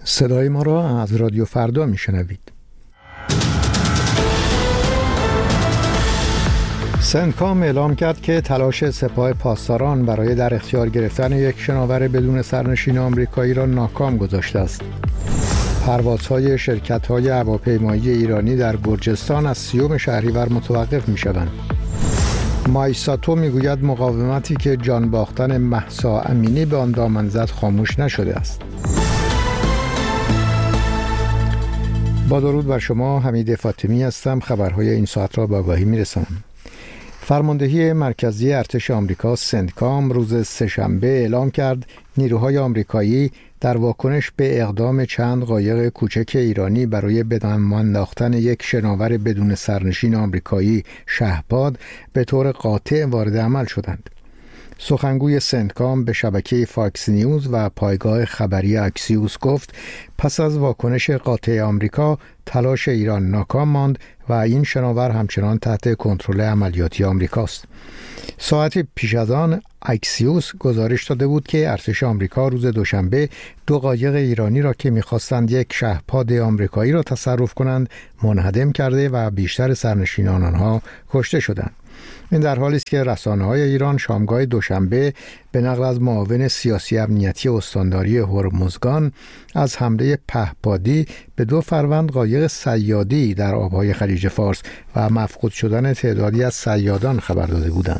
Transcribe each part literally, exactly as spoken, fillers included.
صدای ما را از رادیو فردا میشنوید. سنتکام اعلام کرد که تلاش سپاه پاسداران برای در اختیار گرفتن یک شناور بدون سرنشین آمریکایی را ناکام گذاشته است. پروازهای شرکت‌های هواپیمایی ایرانی در گرجستان از سیوم شهریور متوقف می‌شوند. مایساتو میگوید مقاومتی که جان باختن مهسا امینی به آن دامن زد خاموش نشده است. با درود بر شما، حمید فاطمی هستم. خبرهای این ساعت را به آگاهی میرسانم. فرماندهی مرکزی ارتش آمریکا سنتکام روز سه‌شنبه اعلام کرد نیروهای آمریکایی در واکنش به اقدام چند قایق کوچک ایرانی برای به دام انداختن یک شناور بدون سرنشین آمریکایی شهپاد به طور قاطع وارد عمل شدند. سخنگوی سنتکام به شبکه فاکس نیوز و پایگاه خبری اکسیوس گفت پس از واکنش قاطع آمریکا تلاش ایران ناکام ماند و این شناور همچنان تحت کنترل عملیاتی آمریکاست. ساعتی پیش از آن اکسیوس گزارش داده بود که ارتش آمریکا روز دوشنبه دو قایق ایرانی را که می‌خواستند یک شهپاد آمریکایی را تصرف کنند منهدم کرده و بیشتر سرنشینان آنها کشته شدند. این در حالی است که رسانه‌های ایران شامگاه دوشنبه به نقل از معاون سیاسی امنیتی استانداری هرمزگان از حمله پهپادی به دو فروند قایق صیادی در آبهای خلیج فارس و مفقود شدن تعدادی از صیادان خبر داده بودند.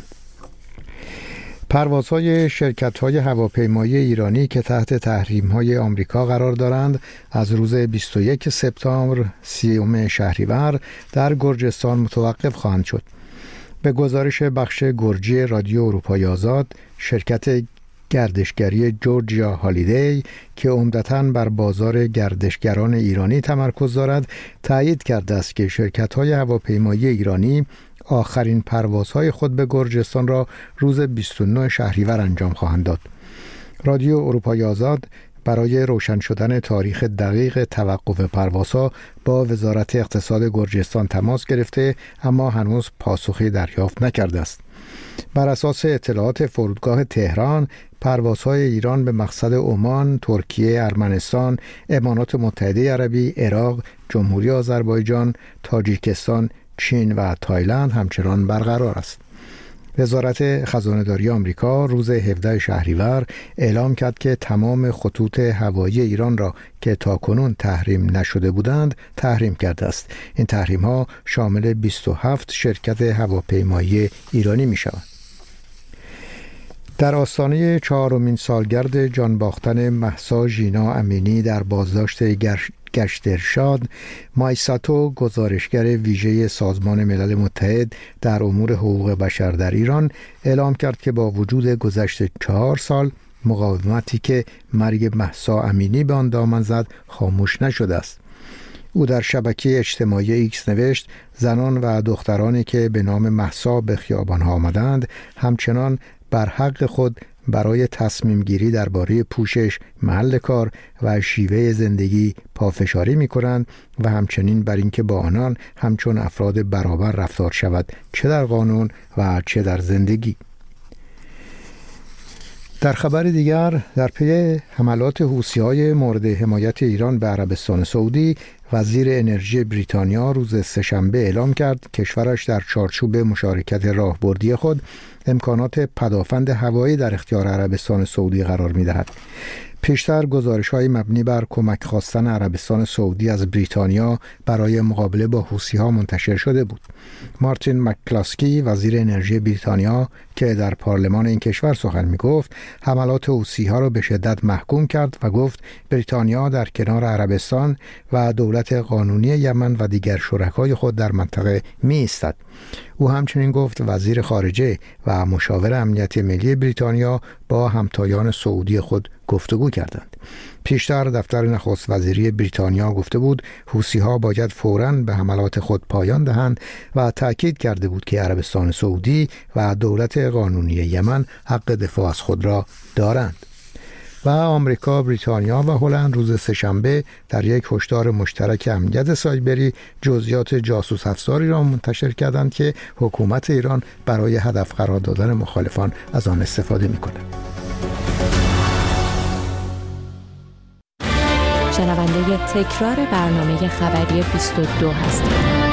پروازهای شرکت‌های هواپیمایی ایرانی که تحت تحریم‌های آمریکا قرار دارند از روز بیست و یک سپتامبر سیوم شهریور در گرجستان متوقف خواهند شد. به گزارش بخش گرجی رادیو اروپای آزاد، شرکت گردشگری جورجیا هالیدی که عمدتاً بر بازار گردشگران ایرانی تمرکز دارد، تایید کرده است که شرکت‌های هواپیمایی ایرانی آخرین پروازهای خود به گرجستان را روز بیست و نه شهریور انجام خواهند داد. رادیو اروپای آزاد برای روشن شدن تاریخ دقیق توقف پروازها با وزارت اقتصاد گرجستان تماس گرفته اما هنوز پاسخی دریافت نکرده است. بر اساس اطلاعات فرودگاه تهران، پروازهای ایران به مقصد عمان، ترکیه، ارمنستان، امارات متحده عربی، عراق، جمهوری آذربایجان، تاجیکستان، چین و تایلند همچنان برقرار است. وزارت خزانه‌داری آمریکا روز هفدهم شهریور اعلام کرد که تمام خطوط هوایی ایران را که تاکنون تحریم نشده بودند تحریم کرده است. این تحریم‌ها شامل بیست و هفت شرکت هواپیمایی ایرانی می‌شوند. در آستانه چهارمین سالگرد جان باختن مهسا ژینا امینی در بازداشت گشت ارشاد، مایساتو گزارشگر ویژه سازمان ملل متحد در امور حقوق بشر در ایران اعلام کرد که با وجود گذشت چهار سال مقاومتی که مرگ مهسا امینی به آن دامن زد خاموش نشده است. او در شبکه اجتماعی ایکس نوشت زنان و دخترانی که به نام مهسا به خیابان‌ها آمدند همچنان بر حق خود برای تصمیم گیری درباره پوشش، محل کار و شیوه زندگی پافشاری می کنند و همچنین بر اینکه با آنان همچون افراد برابر رفتار شود، چه در قانون و چه در زندگی. در خبر دیگر، در پی حملات حوثی‌های مورد حمایت ایران به عربستان سعودی، وزیر انرژی بریتانیا روز سه‌شنبه اعلام کرد کشورش در چارچوب مشارکت راهبردی خود امکانات پدافند هوایی در اختیار عربستان سعودی قرار می‌دهد. پیشتر گزارش‌های مبنی بر کمک خواستن عربستان سعودی از بریتانیا برای مقابله با حوثی‌ها منتشر شده بود. مارتین مکلاسکی وزیر انرژی بریتانیا که در پارلمان این کشور سخن می‌گفت، حملات حوثی‌ها را به شدت محکوم کرد و گفت بریتانیا در کنار عربستان و دولت قانونی یمن و دیگر شرکای خود در منطقه می‌ایستد. او همچنین گفت وزیر خارجه و مشاور امنیت ملی بریتانیا با همتایان سعودی خود گفتگو کردند. پیشتر دفتر نخست وزیری بریتانیا گفته بود حوثی‌ها باید فوراً به حملات خود پایان دهند و تأکید کرده بود که عربستان سعودی و دولت قانونی یمن حق دفاع از خود را دارند. و آمریکا، بریتانیا و هلند روز سه‌شنبه در یک هشدار مشترک امنیت سایبری جزئیات جاسوس افزاری را منتشر کردند که حکومت ایران برای هدف قرار دادن مخالفان از آن استفاده می‌کند. شنونده تکرار برنامه خبری بیست و دو هستید.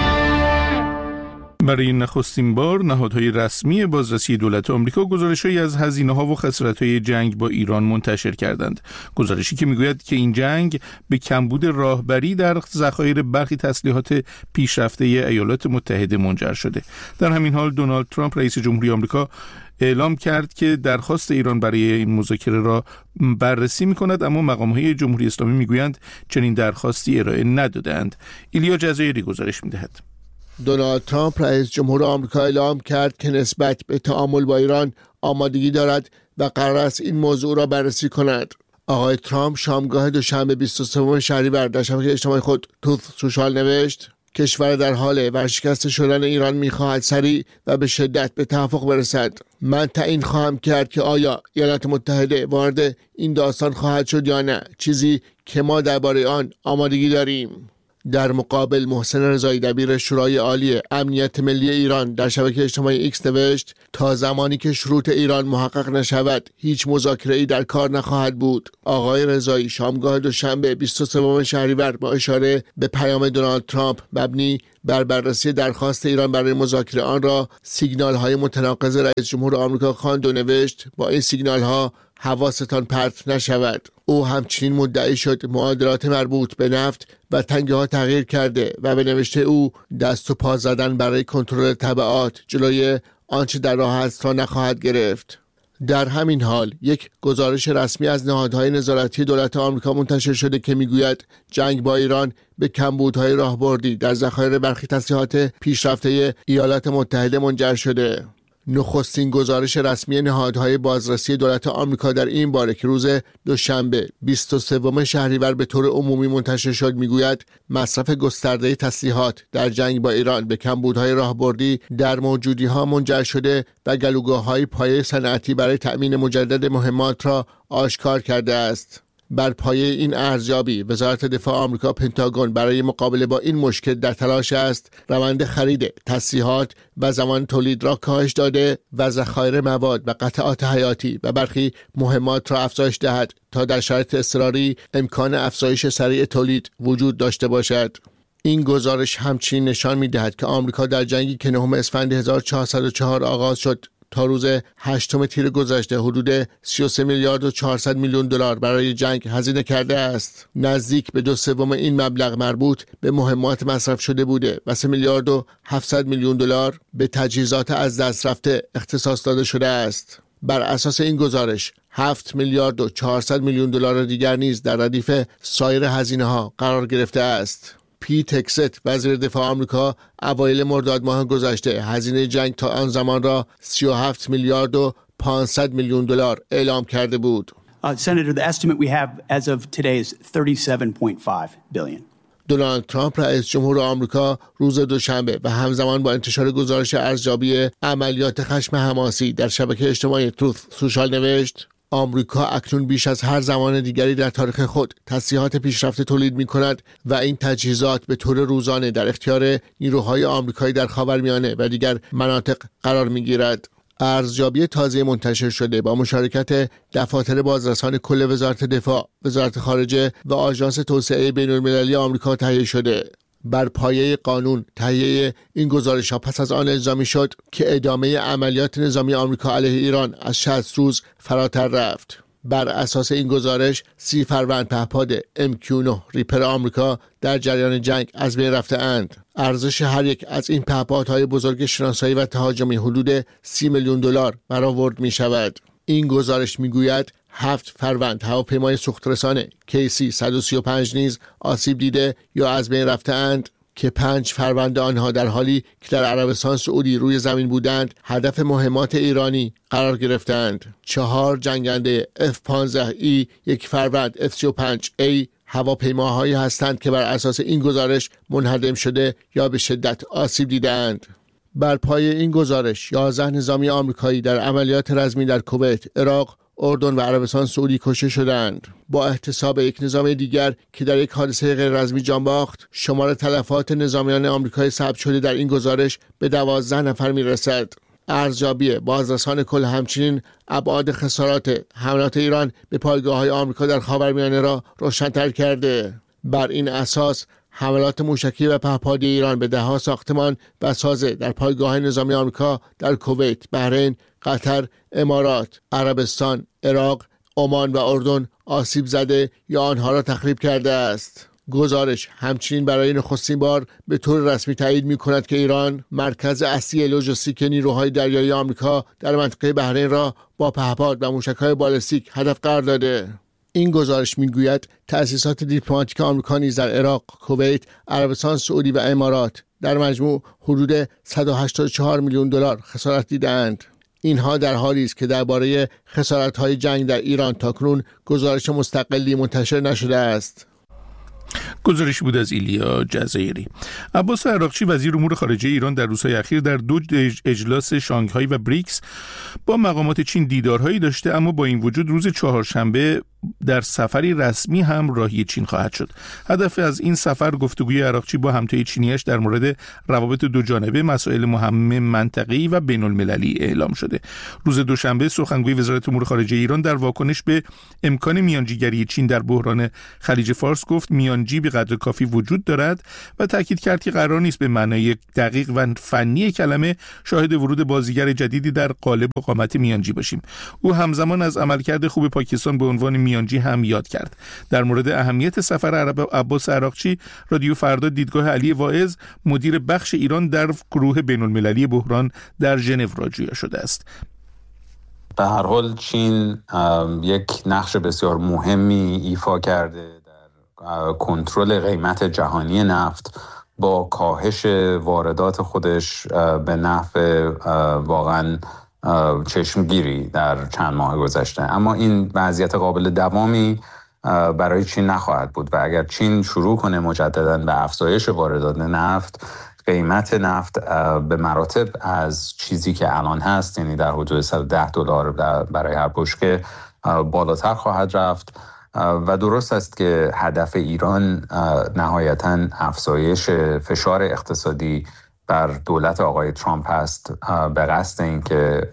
برای نخستین بار نهادهای رسمی بازرسی دولت آمریکا گزارش‌هایی از هزینه‌ها و خسارت‌های جنگ با ایران منتشر کردند. گزارشی که می‌گوید که این جنگ به کمبود راهبری در ذخایر برخی تسلیحات پیشرفته ایالات متحده منجر شده. در همین حال دونالد ترامپ رئیس جمهوری آمریکا اعلام کرد که درخواست ایران برای این مذاکره را بررسی می‌کند، اما مقام‌های جمهوری اسلامی می‌گویند چنین درخواستی ارائه نداده‌اند. ایلیا جزایری گزارش می‌دهد. دونالد ترامپ رئیس جمهور آمریکا اعلام کرد که نسبت به تعامل با ایران آمادگی دارد و قرار است این موضوع را بررسی کند. آقای ترامپ شامگاه دوشنبه بیست و سوم شهریور در شبکه اجتماعی خود توث سوشال نوشت: کشور در حال ورشکسته شدن ایران می‌خواهد سریع و به شدت به توافق برسد. من تعیین خواهم کرد که آیا ایالات متحده وارد این داستان خواهد شد یا نه، چیزی که ما درباره آن آمادگی داریم. در مقابل محسن رضایی دبیر شورای عالی امنیت ملی ایران در شبکه اجتماعی ایکس نوشت: تا زمانی که شروط ایران محقق نشود هیچ مذاکره‌ای در کار نخواهد بود. آقای رضایی شامگاه دوشنبه بیست و سوم شهریور با اشاره به پیام دونالد ترامپ مبنی بر بررسی درخواست ایران برای مذاکره آن را سیگنال‌های متناقض رئیس جمهور آمریکا خواند و نوشت: با این سیگنال‌ها حواستان پرت نشود. او همچنین مدعی شد معادلات مربوط به نفت و تنگه ها تغییر کرده و به نوشته او دست و پا زدن برای کنترل تبعات جلوی آنچه در راه است را نخواهد گرفت. در همین حال یک گزارش رسمی از نهادهای نظارتی دولت آمریکا منتشر شده که میگوید جنگ با ایران به کمبودهای راهبردی در ذخایر برخی تسلیحات پیشرفته ایالات متحده منجر شده. نخستین گزارش رسمی نهادهای بازرسی دولت آمریکا در این باره که روز دوشنبه بیست و سوم شهریور به طور عمومی منتشر شد میگوید مصرف گسترده تسلیحات در جنگ با ایران به کمبودهای راهبردی در موجودی‌ها منجر شده و گلوگاه‌های پایه صنعتی برای تأمین مجدد مهمات را آشکار کرده است. بر پایه این ارزیابی وزارت دفاع آمریکا پنتاگون برای مقابله با این مشکل در تلاش است روند خرید تسلیحات و زمان تولید را کاهش داده و ذخایر مواد و قطعات حیاتی و برخی مهمات را افزایش دهد تا در شرایط اضطراری امکان افزایش سریع تولید وجود داشته باشد. این گزارش همچنین نشان می‌دهد که آمریکا در جنگی که نهم اسفند هزار و چهارصد و چهار آغاز شد تا روز هشتم تیر گذشته حدود سی و سه میلیارد و چهارصد میلیون دلار برای جنگ هزینه کرده است. نزدیک به دو سوم این مبلغ مربوط به مهمات مصرف شده بوده و سه میلیارد و هفتصد میلیون دلار به تجهیزات از دست رفته اختصاص داده شده است. بر اساس این گزارش هفت میلیارد و چهارصد میلیون دلار دیگر نیز در ردیف سایر هزینه‌ها قرار گرفته است. پیت هگست وزیر دفاع آمریکا اوایل مرداد ماه گذشته هزینه جنگ تا آن زمان را سی و هفت میلیارد و پانصد میلیون دلار اعلام کرده بود. Uh, Senator, the estimate we have as of today is thirty-seven point five billion. دونالد ترامپ رئیس جمهور آمریکا روز دوشنبه و همزمان با انتشار گزارش ارزیابی عملیات خشم حماسی در شبکه اجتماعی توث سوشال نوشت: آمریکا اکنون بیش از هر زمان دیگری در تاریخ خود تسلیحات پیشرفته تولید می کند و این تجهیزات به طور روزانه در اختیار نیروهای آمریکایی در خاورمیانه و دیگر مناطق قرار می گیرد. ارزیابی تازه منتشر شده با مشارکت دفاتر بازرسان کل وزارت دفاع، وزارت خارجه و آژانس توسعه بین‌المللی آمریکا تهیه شده. بر پایه قانون تهیه این گزارش‌ها پس از آن الزامی شد که ادامه عملیات نظامی آمریکا علیه ایران از شصت روز فراتر رفت. بر اساس این گزارش سی فروند پهپاد ام کیو نه ریپر آمریکا در جریان جنگ از بین رفته اند. ارزش هر یک از این پهپادهای بزرگ شناسایی و تهاجمی حدود سی میلیون دلار برآورد می شود. این گزارش می گوید هفت فروند هواپیمای سوخترسان کی سی صد و سی و پنج نیز آسیب دیده یا از بین رفته اند که پنج فروند آنها در حالی که در عربستان سعودی روی زمین بودند هدف مهمات ایرانی قرار گرفتند. چهار جنگنده اف پانزده ای، یک فروند اف سی و پنج ای هواپیماهایی هستند که بر اساس این گزارش منهدم شده یا به شدت آسیب دیدند. بر پایه این گزارش یازده نظامی آمریکایی در عملیات رزمی در کویت، عراق، اردن و عربستان سعودی کشته شدند. با احتساب یک نظام دیگر که در یک حادثه غیر رزمی جان باخت، شمار تلفات نظامیان آمریکایی ثبت شده در این گزارش به دوازده نفر میرسد. ارزیابی بازرسان کل همچنین ابعاد خسارات حملات ایران به پایگاه‌های آمریکا در خاورمیانه را روشن‌تر کرده. بر این اساس حملات موشکی و پهپادی ایران به ده‌ها ساختمان و سازه در پایگاه‌های نظامی آمریکا در کویت، بحرین، قطر، امارات، عربستان، عراق، عمان و اردن آسیب زده یا آنها را تخریب کرده است. گزارش همچنین برای نخستین بار به طور رسمی تایید می‌کند که ایران مرکز اصلی لوجستیک نیروهای دریایی آمریکا در منطقه بحرین را با پهپاد و موشک‌های بالستیک هدف قرار داده. این گزارش می‌گوید تأسیسات دیپلماتیک آمریکا نیز در عراق، کویت، عربستان سعودی و امارات در مجموع حدود صد و هشتاد و چهار میلیون دلار خسارت دیده‌اند. اینها در حالی است که درباره خسارت‌های جنگ در ایران تاکنون گزارش مستقلی منتشر نشده است. گزارش بود از ایلیا جزایری. عباس عراقچی وزیر امور خارجه ایران در روزهای اخیر در دو اجلاس شانگهای و بریکس با مقامات چین دیدارهایی داشته، اما با این وجود روز چهارشنبه در سفری رسمی هم راهی چین خواهد شد. هدف از این سفر گفتگوی عراقچی با همتای چینیش در مورد روابط دو جانبه، مسائل مهم منطقه‌ای و بین المللی اعلام شده. روز دوشنبه سخنگوی وزارت امور خارجه ایران در واکنش به امکان میانجیگری چین در بحران خلیج فارس گفت میانجی به قدر کافی وجود دارد و تاکید کرد که قرار نیست به معنای دقیق و فنی کلمه شاهد ورود بازیگر جدیدی در قالب و قامت میانجی باشیم. او همزمان از عملکرد خوب پاکستان به عنوان میانجی هم یاد کرد. در مورد اهمیت سفر عباس عراقچی، رادیو فردا دیدگاه علی واعظ مدیر بخش ایران در گروه بین‌المللی بحران در ژنو را جویا شده است. به هر حال چین یک نقش بسیار مهمی ایفا کرده در کنترل قیمت جهانی نفت با کاهش واردات خودش به نفع واقعا چشمگیری در چند ماه گذشته. اما این وضعیت قابل دوامی برای چین نخواهد بود و اگر چین شروع کنه مجددا به افزایش واردات نفت، قیمت نفت به مراتب از چیزی که الان هست، یعنی در حدود صد و ده دلار برای هر بشکه، بالاتر خواهد رفت. و درست است که هدف ایران نهایتاً افزایش فشار اقتصادی بر دولت آقای ترامپ است، به قصد این که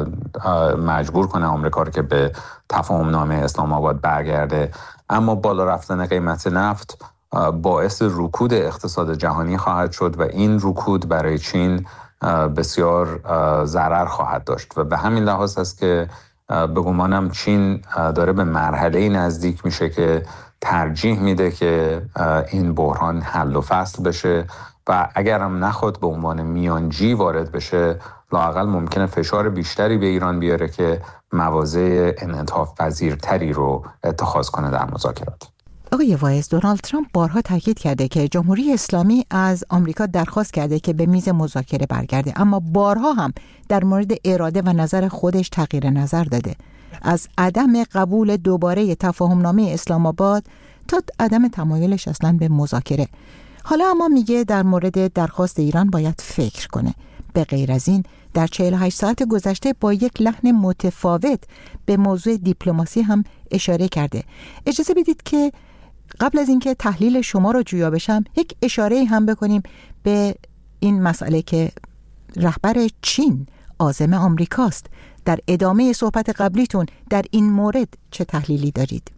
مجبور کنه آمریکا رو که به تفاهم نامه اسلام آباد برگرده. اما بالا رفتن قیمت نفت باعث رکود اقتصاد جهانی خواهد شد و این رکود برای چین بسیار ضرر خواهد داشت و به همین لحاظ است که به گمانم چین داره به مرحله نزدیک میشه که ترجیح میده که این بحران حل و فصل بشه و اگرم نخواد به عنوان میانجی وارد بشه، لااقل ممکنه فشار بیشتری به ایران بیاره که مواضع انعطاف پذیرتری رو اتخاذ کنه در مذاکرات. آقای واعظ، دونالد ترامپ بارها تاکید کرده که جمهوری اسلامی از آمریکا درخواست کرده که به میز مذاکره برگرده، اما بارها هم در مورد اراده و نظر خودش تغییر نظر داده، از عدم قبول دوباره تفاهم نامه اسلام آباد تا عدم تمایلش اصلا به مذاکره. حالا اما میگه در مورد درخواست ایران باید فکر کنه. به غیر از این در چهل و هشت ساعت گذشته با یک لحن متفاوت به موضوع دیپلماسی هم اشاره کرده. اجازه بدید که قبل از اینکه تحلیل شما رو جویا بشم یک اشاره هم بکنیم به این مسئله که رهبر چین عازم آمریکاست. در ادامه صحبت قبلیتون در این مورد چه تحلیلی دارید؟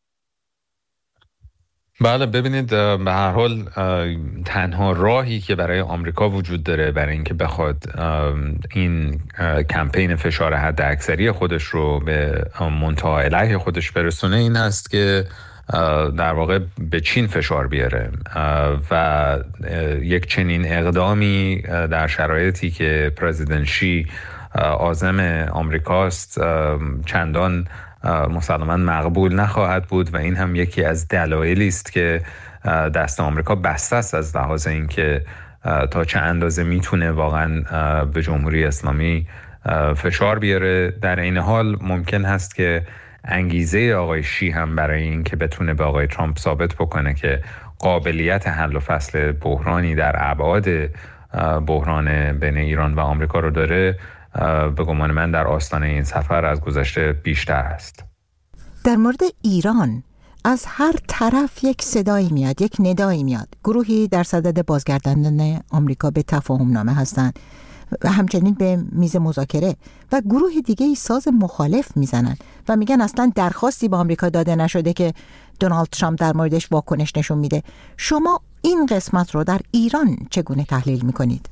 بله، ببینید، به هر حال تنها راهی که برای آمریکا وجود داره برای اینکه بخواد این کمپین فشار حداکثری خودش رو به منتهی علیه خودش برسونه این است که در واقع به چین فشار بیاره و یک چنین اقدامی در شرایطی که پرزیدنت شی عازم آمریکاست چندان مسلماً مقبول نخواهد بود و این هم یکی از دلایلی است که دست آمریکا بسته است از لحاظ اینکه تا چه اندازه میتونه واقعاً به جمهوری اسلامی فشار بیاره. در این حال ممکن هست که انگیزه آقای شی هم برای این که بتونه به آقای ترامپ ثابت بکنه که قابلیت حل و فصل بحرانی در ابعاد بحران بین ایران و آمریکا رو داره، به گمان من در آستانه این سفر از گذشته بیشتر است. در مورد ایران از هر طرف یک صدایی میاد، یک ندایی میاد. گروهی در صدد بازگرداندن آمریکا به تفاهم نامه هستند همچنین به میز مذاکره و گروه دیگه ای ساز مخالف میزنن و میگن اصلا درخواستی به آمریکا داده نشده که دونالد ترامپ در موردش واکنش نشون میده. شما این قسمت رو در ایران چگونه تحلیل میکنید؟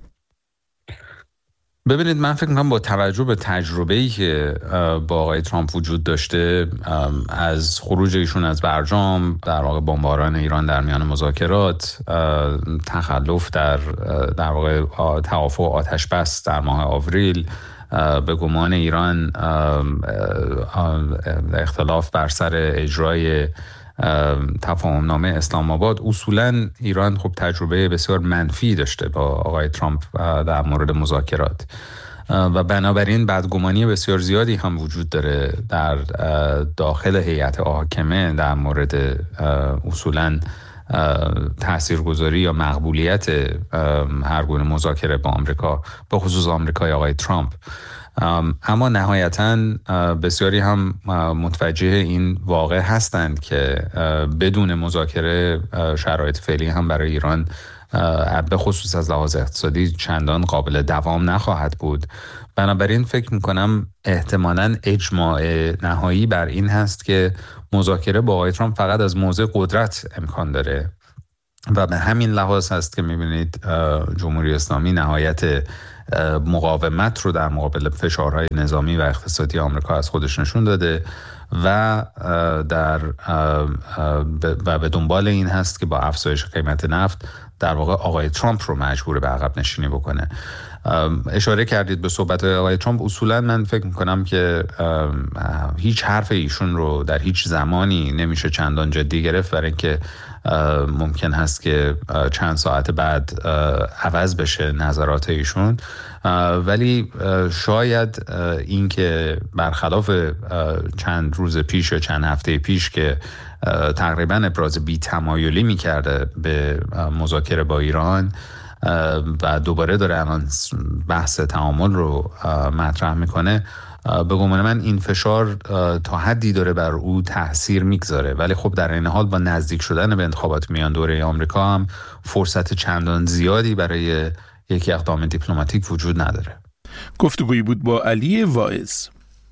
ببینید، من فکر میکنم با توجه به تجربه‌ای که با آقای ترامپ وجود داشته از خروج ایشون از برجام، در واقع بمباران ایران در میان مذاکرات، تخلف در در واقع توافق آتش بس در ماه آوریل، به گمان ایران اختلاف بر سر اجرای تفاهم نامه اسلام آباد، اصولاً ایران خب تجربه بسیار منفی داشته با آقای ترامپ در مورد مذاکرات و بنابراین بدگمانی بسیار زیادی هم وجود داره در داخل هیئت حاکمه در مورد اصولاً تاثیرگذاری یا مقبولیت هر گونه مذاکره با آمریکا، به خصوص آمریکای آقای ترامپ. اما نهایتاً بسیاری هم متوجه این واقع هستند که بدون مذاکره شرایط فعلی هم برای ایران به خصوص از لحاظ اقتصادی چندان قابل دوام نخواهد بود. بنابراین فکر میکنم احتمالاً اجماع نهایی بر این هست که مذاکره با آقای ترامپ فقط از موضع قدرت امکان داره و به همین لحاظ هست که میبینید جمهوری اسلامی نهایت مقاومت رو در مقابل فشارهای نظامی و اقتصادی آمریکا از خودش نشون داده و در و به دنبال این هست که با افزایش قیمت نفت در واقع آقای ترامپ رو مجبور به عقب نشینی بکنه. اشاره کردید به صحبت‌های آقای ترامپ. اصولاً من فکر می‌کنم که هیچ حرف ایشون رو در هیچ زمانی نمیشه چندان جدی گرفت، برای اینکه ممکن هست که چند ساعت بعد عوض بشه نظرات ایشون، ولی شاید این که برخلاف چند روز پیش یا چند هفته پیش که تقریباً ابراز بی‌تمایلی می‌کرده به مذاکره با ایران و دوباره داره الان بحث تعامل رو مطرح میکنه، به گمان من این فشار تا حدی داره بر او تاثیر میگذاره. ولی خب در این حال با نزدیک شدن به انتخابات میان دوره آمریکا هم فرصت چندان زیادی برای یک اقدام دیپلماتیک وجود نداره. گفتگویی بود با علی واعظ.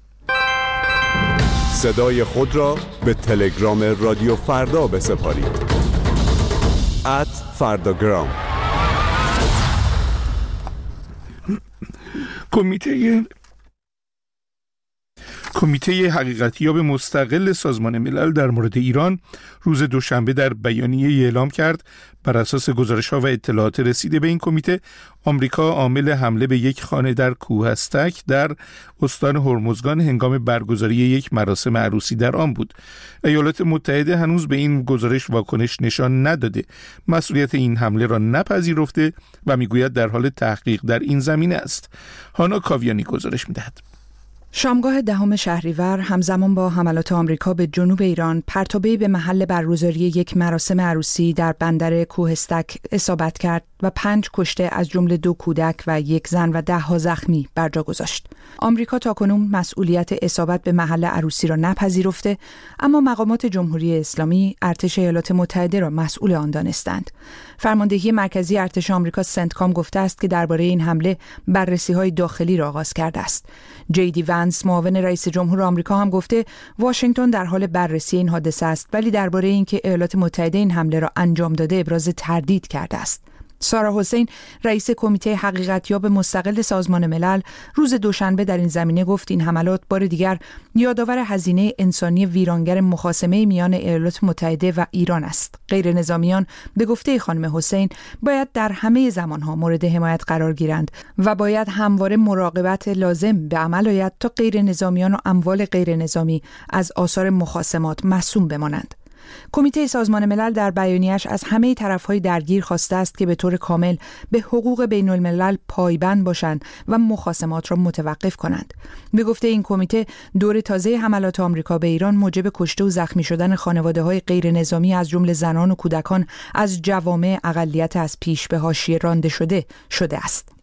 صدای خود را به تلگرام رادیو فردا بسپارید. ات فرداگرام. کمیته کمیته حقیقتیاب مستقل سازمان ملل در مورد ایران روز دوشنبه در بیانیه اعلام کرد بر اساس گزارش‌ها و اطلاعات رسیده به این کمیته، آمریکا عامل حمله به یک خانه در کوهستک در استان هرمزگان هنگام برگزاری یک مراسم عروسی در آن بود. ایالات متحده هنوز به این گزارش واکنش نشان نداده، مسئولیت این حمله را نپذیرفته و میگوید در حال تحقیق در این زمینه است. هانا کاویانی گزارش می‌دهد. شامگاه دهم شهریور همزمان با حملات آمریکا به جنوب ایران، پرتابه‌ای به محل برگزاری یک مراسم عروسی در بندر کوهستک اصابت کرد و پنج کشته از جمله دو کودک و یک زن و ده ها زخمی بر جا گذاشت. آمریکا تاکنون مسئولیت اصابت به محل عروسی را نپذیرفته، اما مقامات جمهوری اسلامی ارتش ایالات متحده را مسئول آن دانستند. فرماندهی مرکزی ارتش آمریکا سنتکام گفته است که درباره این حمله بررسی‌های داخلی را آغاز کرده است. جی دی ونس معاون رئیس جمهور آمریکا هم گفته واشنگتن در حال بررسی این حادثه است، ولی درباره اینکه ایالات متحده این حمله را انجام داده ابراز تردید کرده است. سارا حسین رئیس کمیته حقیقتیاب مستقل سازمان ملل روز دوشنبه در این زمینه گفت این حملات بار دیگر یادآور هزینه انسانی ویرانگر مخاصمه میان ایالات متحده و ایران است. غیر نظامیان به گفته خانم حسین باید در همه زمانها مورد حمایت قرار گیرند و باید همواره مراقبت لازم به عمل آید تا غیر نظامیان و اموال غیر نظامی از آثار مخاصمات معصوم بمانند. کمیته سازمان ملل در بیانیه‌اش از همه طرف‌های درگیر خواسته است که به طور کامل به حقوق بین الملل پایبند باشند و مخاصمات را متوقف کنند. به گفته این کمیته، دور تازه حملات آمریکا به ایران موجب کشته و زخمی شدن خانواده‌های غیر نظامی از جمله زنان و کودکان از جوامع اقلیت از پیش به حاشیه رانده شده شده است.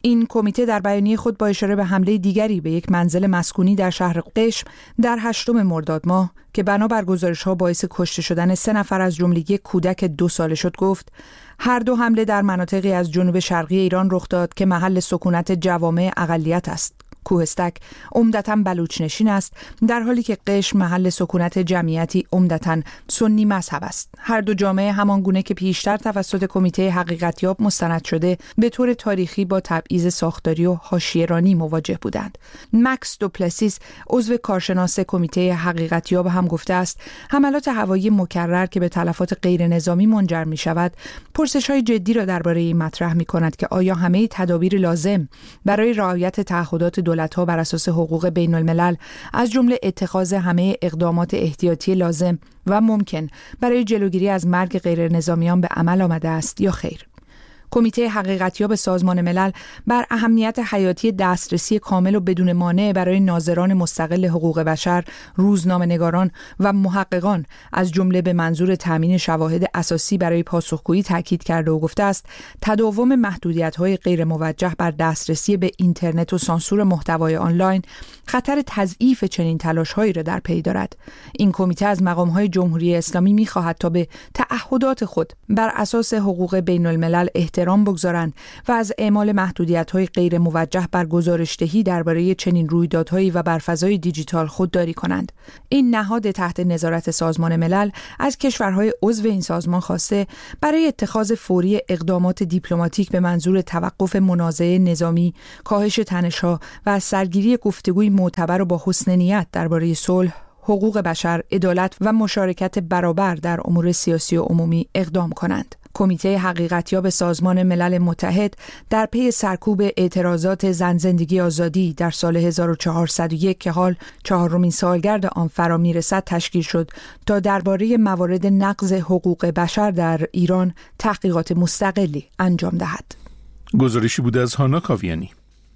این کمیته در بیانیه خود با اشاره به حمله دیگری به یک منزل مسکونی در شهر قشم در هشتم مرداد ماه که بنابر گزارش‌ها باعث کشته شدن سه نفر از جمله یک کودک دو ساله شد گفت هر دو حمله در مناطقی از جنوب شرقی ایران رخ داد که محل سکونت جوامع اقلیت است. کوهستک عمدتاً بلوچ نشین است، در حالی که قشم محل سکونت جمعیتی عمدتاً سنی مذهب است. هر دو جامعه همان گونه که پیشتر توسط کمیته حقیقتیاب مستند شده به طور تاریخی با تبعیض ساختاری و حاشیه‌رانی مواجه بودند. مکس دوپلسیس عضو کارشناس کمیته حقیقتیاب هم گفته است حملات هوایی مکرر که به تلفات غیر نظامی منجر می شود پرسش‌های جدی را درباره این مطرح می کند که آیا همه تدابیر لازم برای رعایت تعهدات دولت‌ها بر اساس حقوق بین الملل از جمله اتخاذ همه اقدامات احتیاطی لازم و ممکن برای جلوگیری از مرگ غیر نظامیان به عمل آمده است یا خیر. کمیته حقیقتیاب سازمان ملل بر اهمیت حیاتی دسترسی کامل و بدون مانع برای ناظران مستقل حقوق بشر، روزنامه‌نگاران و محققان از جمله به منظور تامین شواهد اساسی برای پاسخگویی تاکید کرده و گفته است تداوم محدودیت‌های غیر موجه بر دسترسی به اینترنت و سانسور محتوای آنلاین خطر تضعیف چنین تلاش‌هایی را در پی دارد. این کمیته از مقام‌های جمهوری اسلامی می‌خواهد تا به تعهدات خود بر اساس حقوق بین الملل احترام بگذارند و از اعمال محدودیت‌های غیر موجه بر گزارش‌دهی درباره چنین رویدادهایی و بر فضای دیجیتال خودداری کنند. این نهاد تحت نظارت سازمان ملل از کشورهای عضو این سازمان خواسته برای اتخاذ فوری اقدامات دیپلماتیک به منظور توقف منازعه نظامی، کاهش تنش‌ها و از سرگیری گفتگوی معتبر و با حسن نیت درباره صلح، حقوق بشر، عدالت و مشارکت برابر در امور سیاسی و عمومی اقدام کنند. کمیته حقیقتیاب سازمان ملل متحد در پی سرکوب اعتراضات زن زندگی آزادی در سال هزار و چهارصد و یک که حال چهارمین سالگرد آن فرا میرسد تشکیل شد تا درباره موارد نقض حقوق بشر در ایران تحقیقات مستقلی انجام دهد. گزارشی بود از هانا کاویانی.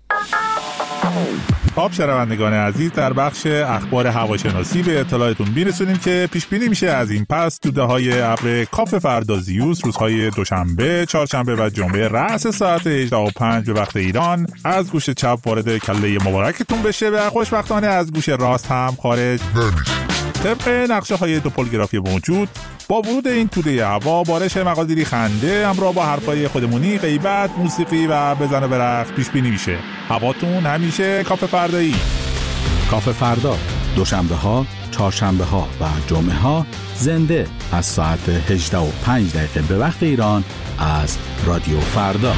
خب شنوندگان عزیز، در بخش اخبار هواشناسی به اطلاعتون میرسونیم که پیش بینی میشه از این پس توده‌های ابر کاف فردازیوس روزهای دوشنبه، چهارشنبه و جمعه رأس ساعت هجده و پنج به وقت ایران از گوش چپ وارد کله مبارکتون بشه و خوشبختانه از گوش راست هم خارج نمیشه. طبق نقشه های توپولوگرافی موجود با ورود این توده هوا بارش مقادیری خنده همراه با حرفای خودمونی، غیبت، موسیقی و بزن و برقص پیش بینی میشه. هواتون همیشه کاف فردایی. کاف فردا دوشنبه ها، چهارشنبه ها و جمعه ها زنده از ساعت هجده و پنج دقیقه به وقت ایران از رادیو فردا.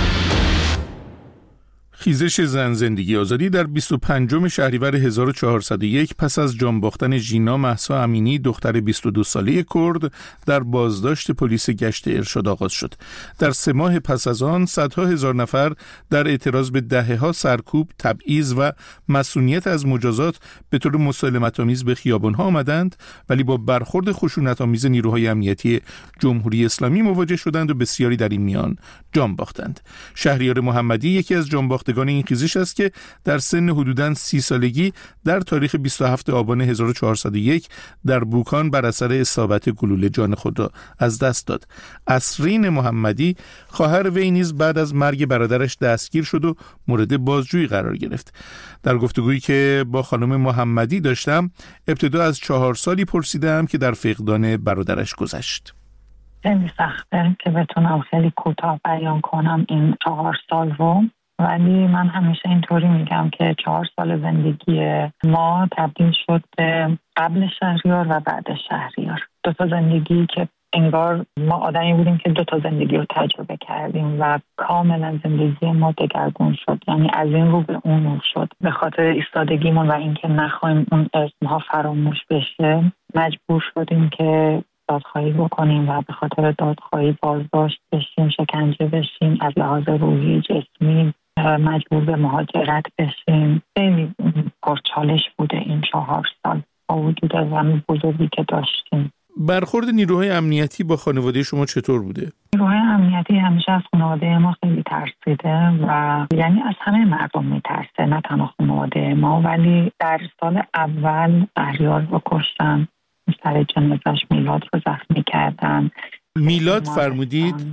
خیزش زن زندگی آزادی در بیست و پنجم شهریور هزار و چهارصد و یک پس از جان باختن ژینا مهسا امینی دختر بیست و دو ساله کرد در بازداشت پلیس گشت ارشاد آغاز شد. در سه ماه پس از آن صدها هزار نفر در اعتراض به دهه‌ها سرکوب، تبعیض و مسئولیت از مجازات به طور مسالمت‌آمیز به خیابان‌ها آمدند، ولی با برخورد خشونت‌آمیز نیروهای امنیتی جمهوری اسلامی مواجه شدند و بسیاری در این میان جان باختند. شهریار محمدی یکی از جان باختگان این خیزش است که در سن حدوداً سی سالگی در تاریخ بیست و هفتم آبان هزار و چهارصد و یک در بوکان بر اثر اصابت گلوله جان خود را از دست داد. اسرین محمدی خواهر وی نیز بعد از مرگ برادرش دستگیر شد و مورد بازجویی قرار گرفت. در گفتگویی که با خانم محمدی داشتم ابتدا از چهار سالی پرسیدم که در فقدان برادرش گذشت. خیلی سخته که بتونم خیلی کوتاه بیان کنم این چهار سال رو، ولی من همیشه اینطوری میگم که چهار سال زندگی ما تبدیل شد به قبل شهریار و بعد شهریار. دو تا زندگی که انگار ما آدمی بودیم که دو تا زندگی رو تجربه کردیم و کاملا زندگی ما دگرگون شد، یعنی از این رو به اون رو شد. به خاطر ایستادگیمون و اینکه نخوایم اون اسمها فراموش بشه مجبور شدیم که دادخواهی بکنیم و به خاطر دادخواهی بازداشت بشیم، شکنجه بشیم، از لحاظ روحی، جسمی مجبور به مهاجرت بشیم. خیلی پرچالش بوده این چهار سال با وجود غم بزرگی که داشتیم. برخورد نیروهای امنیتی با خانواده شما چطور بوده؟ نیروهای امنیتی همیشه از خانواده ما خیلی ترسیده و یعنی از همه مردم میترسه، نه تنها خانواده ما. ولی در سال اول شهریار رو کشتن، سر جنازش میلاد رو زخمی کردن. میلاد فرمودید؟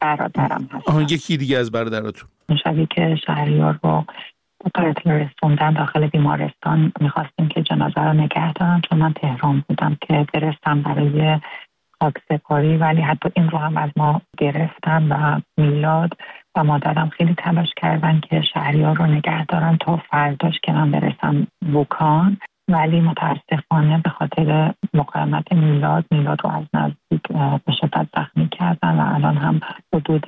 برادرم هست. آها، یکی دیگه از برادراتون. اون شبی که شهریار رو به قتل رسوندن داخل بیمارستان میخواستیم که جنازه رو نگه دارن، چون من تهران بودم که برستم برای خاکسپاری، ولی حتی این رو هم از ما گرفتن و میلاد و مادرم خیلی تلاش کردن که شهریار رو نگه دارن تا فرداش که من برسم بوکان، ولی متاسفانه به خاطر مقاومت میلاد میلاد رو از نزدیک به شدت زخمی کردن و الان هم حدود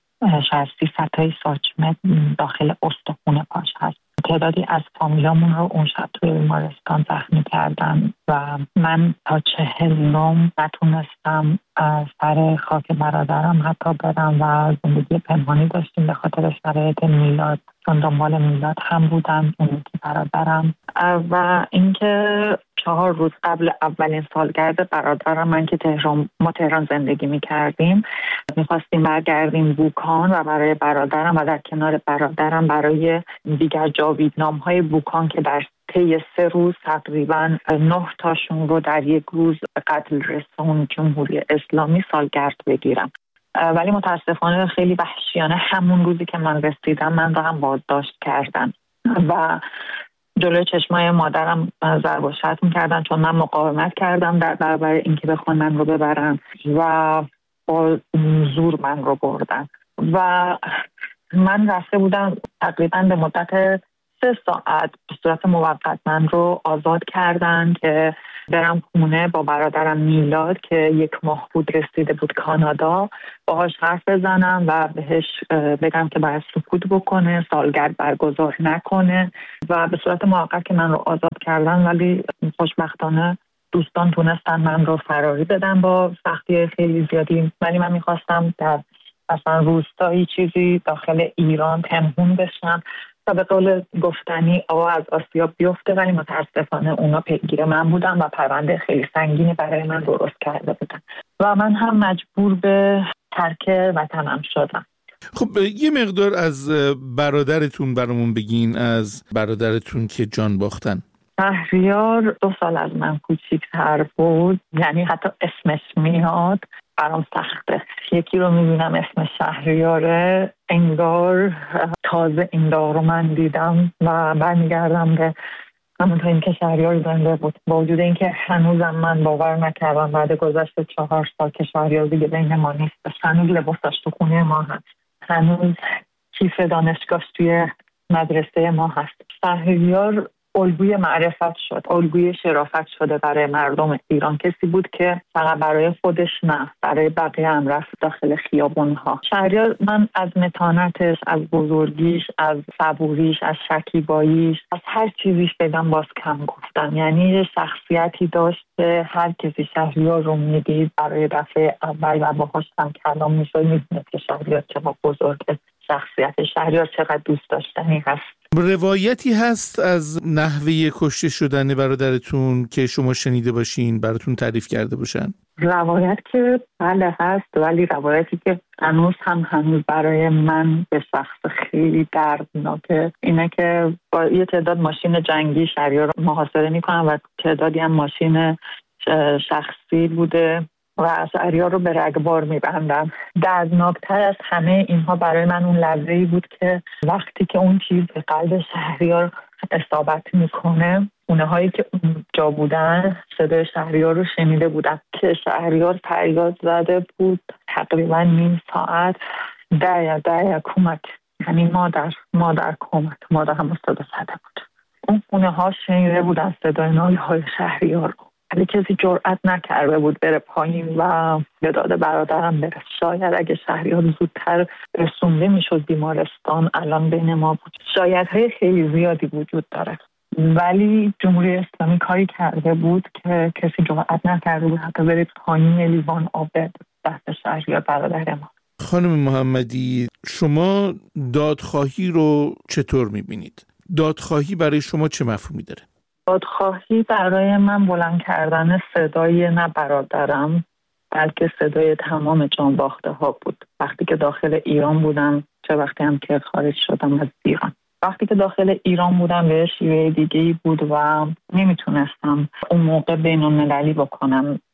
شصت تای ساچمه داخل استخوان پاش هست. تعدادی از فامیلامون رو اون شب توی بیمارستان زخمی کردن و من تا چهل نوم نتونستم سر خاک برادرم حتی برم و زندگی پنهانی داشتیم به خاطر شرایط میلاد، چون دنبال میلاد هم بودم اون یکی برادرم. و اینکه چهار روز قبل اولین سالگرد برادرم، من که تهران ما تهران زندگی می‌کردیم، می‌خواستیم برگردیم بوکان و برای برادرم و در کنار برادرم برای دیگر جاویدنام‌های بوکان که در طی سه روز تقریباً نه تاشون رو در یک روز قتل رسون جمهوری اسلامی سالگرد بگیرم. ولی متاسفانه خیلی وحشیانه همون روزی که من رسیدم من رو هم بازداشت کردن و جلوی چشمای مادرم ضرب و شتم می‌کردن، چون من مقاومت کردم در برابر اینکه بخوان من رو ببرن و با زور من رو بردن و من رفته بودم تقریباً به مدت سه ساعت به صورت موقت من رو آزاد کردن که برم خونه با برادرم میلاد که یک ماه بود رسیده بود کانادا، باهاش حرف بزنم و بهش بگم که باید سکوت بکنه، سالگرد برگزار نکنه و به صورت موقت که من رو آزاد کردن، ولی خوشبختانه دوستان تونستن من رو فراری بدن با سختی خیلی زیادی، ولی من میخواستم در مثلا روستایی چیزی داخل ایران پنهون بشم و به قول گفتنی آوا از آسیاب بیفته، ولی متاسفانه اونا پیگیر من بودن و پرونده خیلی سنگینی برای من درست کرده بودن و من هم مجبور به ترک وطنم شدم. خب یه مقدار از برادرتون برامون بگین، از برادرتون که جان باختن. شهریار دو سال از من کوچیک‌تر بود، یعنی حتی اسمش میاد برام سخته. یکی رو میبینم اسم شهریاره، انگار تازه این دار رو من دیدم و برمیگردم به همونطور این که شهریار زنده بود، با وجود این که هنوزم من باور نکردم بعد گذشت چهار سال که شهریار دیگه بین ما نیست، هنوز لباسش تو خونه ما هست، هنوز کیف دانشگاهش توی مدرسه ما هست. شهریار الگوی معرفت شد، الگوی شرافت شده برای مردم ایران. کسی بود که فقط برای خودش نه، برای بقیه هم رفت داخل خیابون‌ها. شهریار من از متانتش، از بزرگیش، از صبوریش، از شکیباییش، از هر چیزیش بدم باز کم گفتم. یعنی یه شخصیتی داشت که هر کسی شهریار رو میدید برای دفعه اول و باهاش هم کلام میشد میدونید که شهریار چقدر بزرگه، شخصیت شهریار چقدر دوست داشتنی هست. روایتی هست از نحوه کشته شدن برادرتون که شما شنیده باشین، براتون تعریف کرده باشن؟ روایت که بله هست، ولی روایتی که هنوز هم هنوز برای من به شخص خیلی دردناکه اینه که با یه تعداد ماشین جنگی شهریار رو محاصره میکنن و تعدادی هم ماشین شخصی بوده و شهریار رو به رگبار میبندن. دردناکتر از همه اینها برای من اون لحظه‌ای بود که وقتی که اون چیز به قلب شهریار اصابت میکنه، اونهایی که اونجا بودن صدای شهریار رو شنیده بودن که شهریار فریاد زده بود تقریبا نیم ساعت دایا دایا کمک، یعنی مادر مادر کمک، مادر هم صدا زده بود. اون خونه ها شنیده بودن صدای ناله های شهریار رو، ولی کسی جرئت نکرده بود بره پایین و به داد برادرم برسه. شاید اگه شهریار زودتر رسونده میشد بیمارستان الان بین ما بود. شایدهای خیلی زیادی وجود داره، ولی جمهوری اسلامی کاری کرده بود که کسی جرئت نکرده بود حتی بره پایین لیوان آب دست شهریار برادر ما. خانم محمدی، شما دادخواهی رو چطور میبینید؟ دادخواهی برای شما چه مفهومی داره؟ دادخواهی برای من بلند کردن صدای نه برادرم بلکه صدای تمام جان باخته ها بود. وقتی که داخل ایران بودم، چه وقتی هم که خارج شدم از ایران، وقتی که داخل ایران بودم به شیوه دیگه‌ای بود و نمیتونستم اون موقع بین المللی بکنم.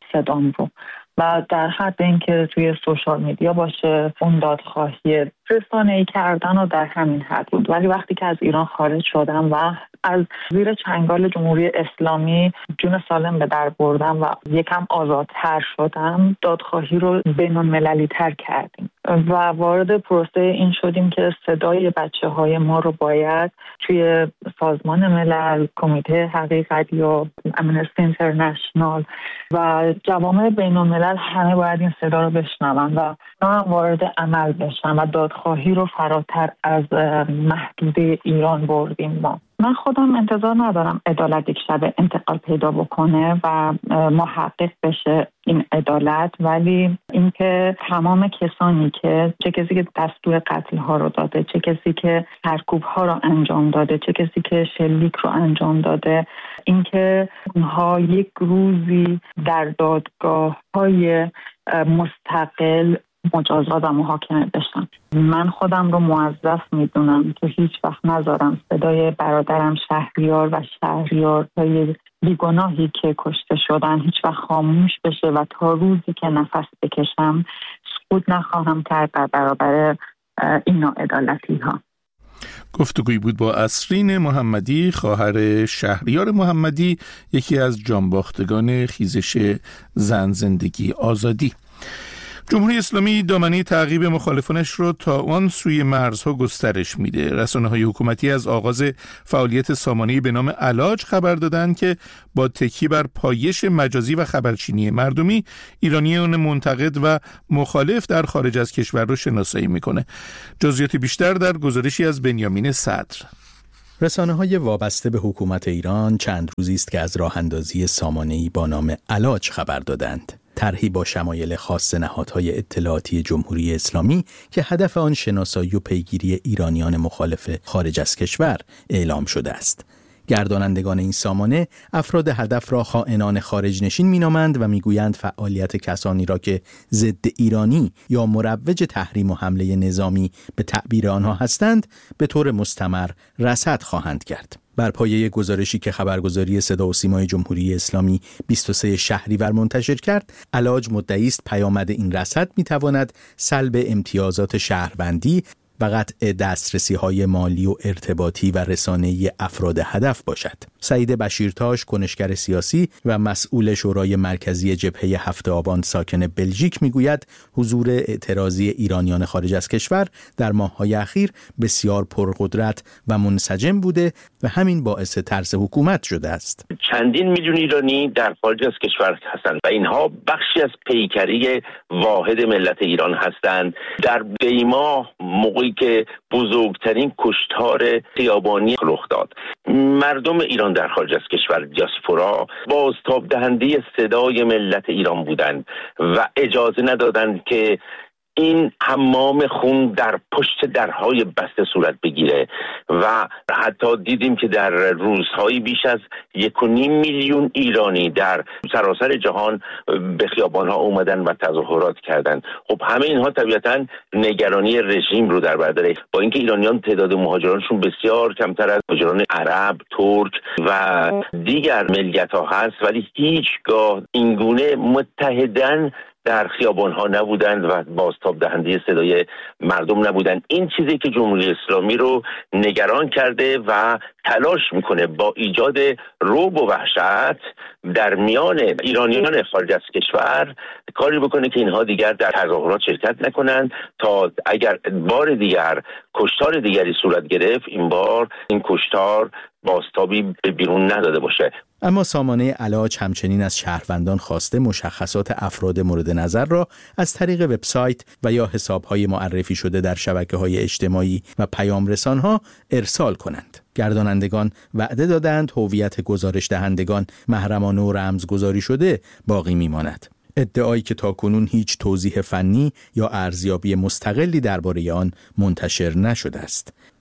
صدام رو و در حد اینکه توی سوشال میدیا باشه اون دادخواهی رسانه‌ای کردن و در همین حد بود. ولی وقتی که از ایران خارج شدم و از زیر چنگال جمهوری اسلامی جون سالم به در بردم و یکم آزادتر شدم، دادخواهی رو بین‌المللی تر کردیم و وارد پروسه این شدیم که صدای بچه های ما رو باید توی سازمان ملل، کمیته حقیقت یا امنستی اینترنشنال و جوامع بین‌الملل همه باید این صدا رو بشنون و ما وارد عمل بشن و دادخواهی رو فراتر از محدوده ایران بردیم. ما من خودم انتظار ندارم عدالت یک شب انتقال پیدا بکنه و محقق بشه این عدالت، ولی اینکه تمام کسانی که چه کسی که دستور قتل ها رو داده، چه کسی که سرکوب ها رو انجام داده، چه کسی که شلیک رو انجام داده، اینکه اونها یک روزی در دادگاه های مستقل مجازات و محاکمه بشن. من خودم رو موظف میدونم که هیچ وقت نذارم صدای برادرم شهریار و شهریار های بیگناهی که کشته شدن هیچ وقت خاموش بشه و تا روزی که نفس بکشم سکوت نخواهم کرد در برابر این ناعدالتی ها. گفتگویی بود با اسرین محمدی، خواهر شهریار محمدی، یکی از جانباختگان خیزش زن زندگی آزادی. جمهوری اسلامی دامنه تعقیب مخالفانش رو تا آن سوی مرزها گسترش میده. رسانه‌های حکومتی از آغاز فعالیت سامانه‌ای به نام علاج خبر دادند که با تکیه بر پایش مجازی و خبرچینی مردمی، ایرانیان منتقد و مخالف در خارج از کشور رو شناسایی میکنه. جزئیات بیشتر در گزارشی از بنیامین صدر. رسانه‌های وابسته به حکومت ایران چند روزی است که از راه اندازی سامانه‌ای با نام علاج خبر دادند. طرحی با شمایل خاص نهادهای اطلاعاتی جمهوری اسلامی که هدف آن شناسایی و پیگیری ایرانیان مخالف خارج از کشور اعلام شده است. گردانندگان این سامانه افراد هدف را خائنان خارج نشین مینامند و میگویند فعالیت کسانی را که ضد ایرانی یا مروج تحریم و حمله نظامی به تعبیر آنها هستند به طور مستمر رصد خواهند کرد. بر پایه گزارشی که خبرگزاری صدا و سیمای جمهوری اسلامی بیست و سوم شهریور منتشر کرد، علاج مدعی است پیامد این رصد میتواند سلب امتیازات شهروندی و قطع دسترسی‌های مالی و ارتباطی و رسانه‌ای افراد هدف باشد. سعید بشیرتاش، کنشگر سیاسی و مسئول شورای مرکزی جبهه هفت آبان ساکن بلژیک میگوید حضور اعتراضی ایرانیان خارج از کشور در ماه‌های اخیر بسیار پرقدرت و منسجم بوده و همین باعث ترس حکومت شده است. چندین میلیون ایرانی در خارج از کشور هستند و اینها بخشی از پیکری واحد ملت ایران هستند. در دیما موقعی که بزرگترین کشتار خیابانی رخ داد، مردم ایران در خارج از کشور، دیاسپورا، بازتاب دهنده صدای ملت ایران بودند و اجازه ندادند که این حمام خون در پشت درهای بسته صورت بگیره و حتی دیدیم که در روزهای بیش از یک و نیم میلیون ایرانی در سراسر جهان به خیابانها اومدن و تظاهرات کردند. خب همه اینها طبیعتاً نگرانی رژیم رو در بر داره، با اینکه ایرانیان تعداد مهاجرانشون بسیار کمتر از مهاجران عرب، ترک و دیگر ملیت‌ها هست، ولی هیچگاه اینگونه متحداً در خیابان‌ها نبودند و بازتاب دهنده صدای مردم نبودند. این چیزی که جمهوری اسلامی رو نگران کرده و تلاش میکنه با ایجاد رعب و وحشت در میان ایرانیان خارج از کشور کاری بکنه که اینها دیگر در تظاهرات شرکت نکنند تا اگر بار دیگر کشتار دیگری صورت گرفت، این بار این کشتار بازتابی به بیرون نداده باشه. اما سامانه علاج همچنین از شهروندان خواسته مشخصات افراد مورد نظر را از طریق وبسایت و یا حساب‌های معرفی شده در شبکه‌های اجتماعی و پیام رسان‌ها ارسال کنند. گردانندگان وعده دادند هویت گزارش دهندگان محرمانه و رمزگذاری شده باقی میماند. ادعایی که تاکنون هیچ توضیح فنی یا ارزیابی مستقلی درباره آن منتشر نشده است.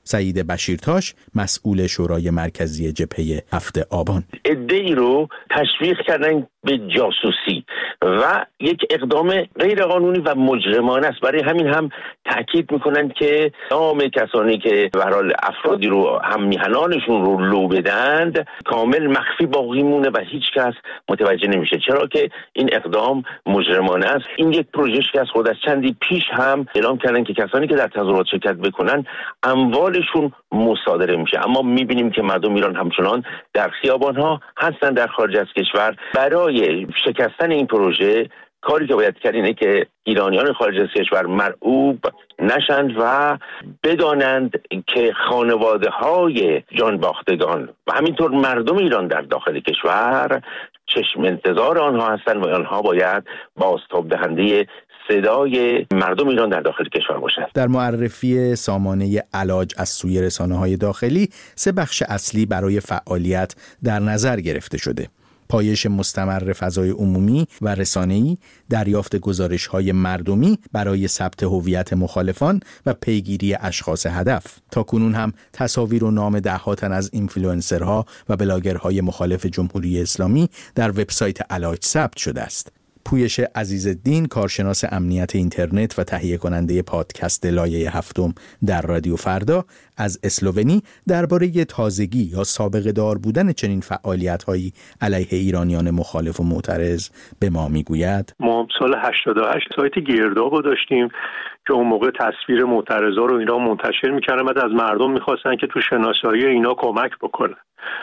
سعید بشیرتاش، مسئول شورای مرکزی جبهه هفت آبان: عده‌ای رو تشویق کردن به جاسوسی و یک اقدام غیرقانونی و مجرمانه است. برای همین هم تاکید میکنن که نام کسانی که به هر حال افرادی رو هم میهنانشون رو لو بدند کامل مخفی باقی مونه و هیچ کس متوجه نمیشه، چرا که این اقدام مجرمانه است. این یک پروژه که از خود از چندی پیش هم اعلام کردن که کسانی که در تظاهرات شرکت بکنن اموالشون مصادره میشه، اما میبینیم که مردم ایران همچنان در خیابان‌ها هستن در خارج از کشور. برای شکستن این پروژه کاری که باید کرد اینه که ایرانیان خارج از کشور مرعوب نشند و بدانند که خانواده‌های جانباختگان و همینطور مردم ایران در داخل کشور چشم انتظار آنها هستند و آنها باید بازتاب دهنده صدای مردم ایران در داخل کشور باشد. در معرفی سامانه علاج از سوی رسانه‌های داخلی سه بخش اصلی برای فعالیت در نظر گرفته شده: پایش مستمر فضای عمومی و رسانه‌ای، دریافت گزارش‌های مردمی برای ثبت هویت مخالفان و پیگیری اشخاص هدف. تاکنون هم تصاویر و نام ده‌ها تن از اینفلوئنسرها و بلاگرهای مخالف جمهوری اسلامی در وبسایت علاج ثبت شده است. پویش عزیزالدین، کارشناس امنیت اینترنت و تهیه کننده پادکست لایه هفتم در رادیو فردا، از اسلوونی درباره تازگی یا سابقه دار بودن چنین فعالیت‌هایی علیه ایرانیان مخالف و معترض به ما میگوید: ما سال هشتاد و هشت سایت گرداب داشتیم که اون موقع تصویر معترضا رو اینا منتشر می‌کردن، بعد از مردم می‌خواستن که تو شناسایی اینا کمک بکنن.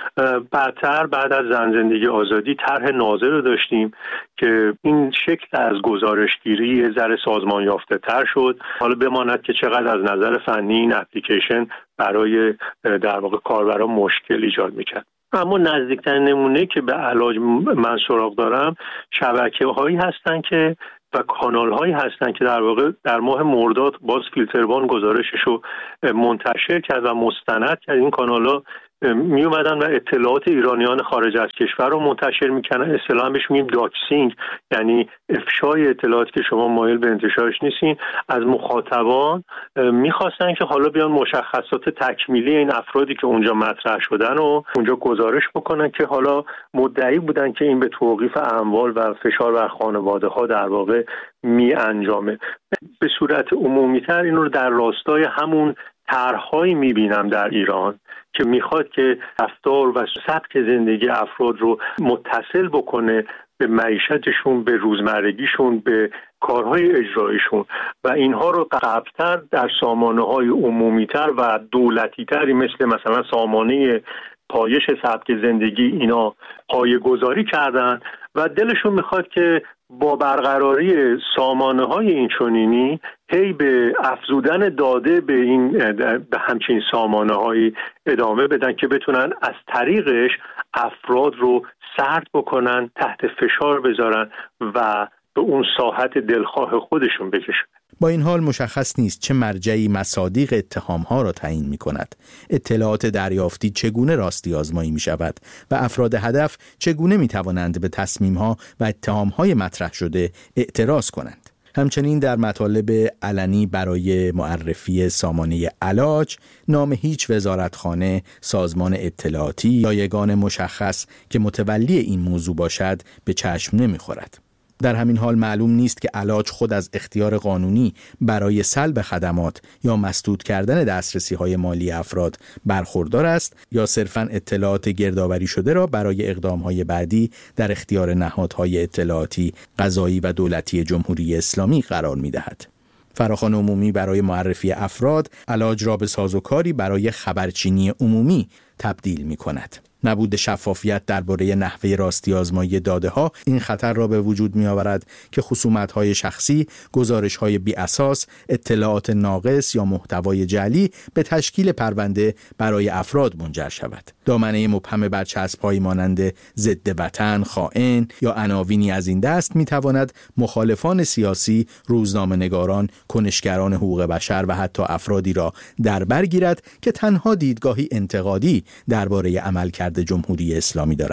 بعدتر بعد از زن زندگی آزادی طرح ناظر رو داشتیم که این شکل از گزارشگیری یه ذره سازمان یافته تر شد. حالا بماند که چقدر از نظر فنی این اپلیکیشن برای در واقع کاربران مشکل ایجاد میکرد. اما نزدیکترین نمونه که به علاج من سراغ دارم شبکه‌هایی هستن که و کانال‌هایی هستن که در واقع در ماه مرداد باز فیلتروان گزارشش رو منتشر کرد و مستند کرد. این کانال‌ها می اومدن و اطلاعات ایرانیان خارج از کشور رو منتشر میکنن. اصطلاحاً بهش میگیم داکسینگ، یعنی افشای اطلاعاتی که شما مایل به انتشارش نیستین. از مخاطبان میخواستن که حالا بیان مشخصات تکمیلی این افرادی که اونجا مطرح شدن و اونجا گزارش بکنن که حالا مدعی بودن که این به توقیف اموال و فشار بر خانواده ها در واقع می انجامه. به صورت عمومی‌تر این رو در راستای همون طرح‌هایی می‌بینم در ایران که میخواد که رفتار و سبک زندگی افراد رو متصل بکنه به معیشتشون، به روزمرگیشون، به کارهای اجرایشون و اینها رو قبلتر در سامانه‌های عمومی‌تر و دولتی‌تری مثل مثلا سامانه پایش سبک زندگی اینا پایه‌گذاری کردن و دلشون میخواد که با برقراری سامانه‌های اینچنینی هی به افزودن داده به این به همچین سامانه‌هایی ادامه بدن که بتونن از طریقش افراد رو سرد بکنن، تحت فشار بذارن و به اون ساحت دلخواه خودشون بکشن. با این حال مشخص نیست چه مرجعی مصادیق اتهام‌ها را تعیین می‌کند. اطلاعات دریافتی چگونه راستی آزمایی می‌شود و افراد هدف چگونه می‌توانند به تصمیم‌ها و اتهام‌های مطرح شده اعتراض کنند. همچنین در مطالب علنی برای معرفی سامانه علاج نام هیچ وزارتخانه، سازمان اطلاعاتی یا یگان مشخص که متولی این موضوع باشد به چشم نمی‌خورد. در همین حال معلوم نیست که علاج خود از اختیار قانونی برای سلب خدمات یا مسدود کردن دسترسی‌های مالی افراد برخوردار است یا صرفاً اطلاعات گردآوری شده را برای اقدام‌های بعدی در اختیار نهادهای اطلاعاتی، قضایی و دولتی جمهوری اسلامی قرار می‌دهد. فراخوان عمومی برای معرفی افراد علاج را به سازوکاری برای خبرچینی عمومی تبدیل می‌کند. نبود شفافیت درباره نحوه راستی آزمایی داده ها این خطر را به وجود می آورد که خصومت های شخصی، گزارش های بی اساس، اطلاعات ناقص یا محتوای جعلی به تشکیل پرونده برای افراد منجر شود. دامنه مبهم برچسب هایی مانند ضد وطن، خائن یا عناوینی از این دست می تواند مخالفان سیاسی، روزنامه‌نگاران، کنشگران حقوق بشر و حتی افرادی را در بر گیرد که تنها دیدگاهی انتقادی درباره عملکرد جمهوری اسلامی دارند.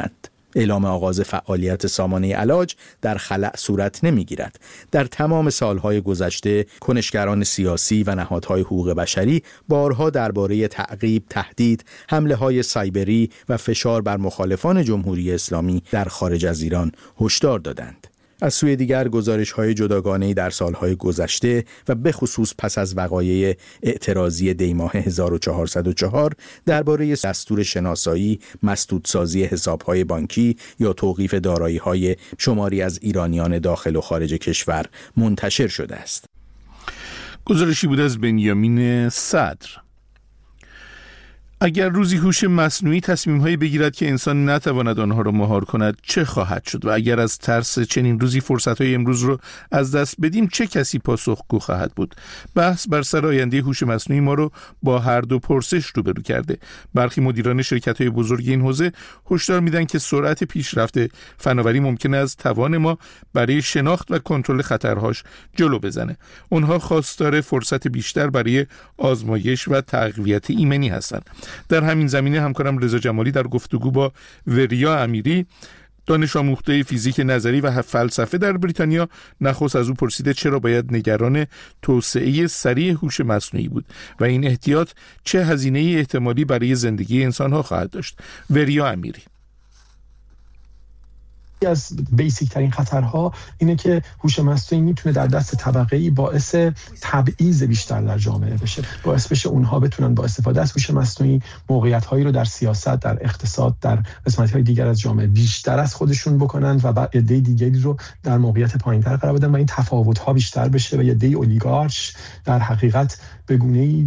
اعلام آغاز فعالیت سامانه علاج در خلأ صورت نمی‌گیرد. در تمام سالهای گذشته کنشگران سیاسی و نهادهای حقوق بشری بارها درباره تعقیب، تهدید، حمله‌های سایبری و فشار بر مخالفان جمهوری اسلامی در خارج از ایران هشدار دادند. از سوی دیگر گزارش‌های جداگانه‌ای در سالهای گذشته و به خصوص پس از وقایع اعتراضی دی‌ماه هزار و چهارصد و چهار درباره دستور شناسایی، مسدودسازی حساب‌های بانکی یا توقیف دارایی‌های شماری از ایرانیان داخل و خارج کشور منتشر شده است. گزارشی بود از بنیامین صدر. اگر روزی هوش مصنوعی تصمیم‌هایی بگیرد که انسان نتواند آنها را مهار کند، چه خواهد شد؟ و اگر از ترس چنین روزی فرصت‌های امروز را از دست بدیم، چه کسی پاسخگو خواهد بود؟ بحث بر سر آینده هوش مصنوعی ما رو با هر دو پرسش روبرو کرده. برخی مدیران شرکت‌های بزرگ این حوزه هشدار میدن که سرعت پیشرفت فناوری ممکن است توان ما برای شناخت و کنترل خطرهاش جلو بزنه. اونها خواستار فرصت بیشتر برای آزمایش و تقویت ایمنی هستند. در همین زمینه همکارم رضا جمالی در گفتگو با وریا امیری، دانش آموخته فیزیک نظری و فلسفه در بریتانیا، نخست از او پرسیده چرا باید نگران توسعه سریع هوش مصنوعی بود و این احتیاط چه هزینه احتمالی برای زندگی انسان‌ها خواهد داشت. وریا امیری: از بیسیک ترین خطرها اینه که هوش مصنوعی میتونه در دست طبقه‌ای باعث تبعیض بیشتر در جامعه بشه، باعث بشه اونها بتونن با استفاده از هوش مصنوعی موقعیت‌هایی رو در سیاست، در اقتصاد، در قسمت‌های دیگر از جامعه بیشتر از خودشون بکنن و بعد عده دیگری رو در موقعیت پایین‌تر قرار بدن و این تفاوت‌ها بیشتر بشه و عده اولیگارش در حقیقت به گونه‌ای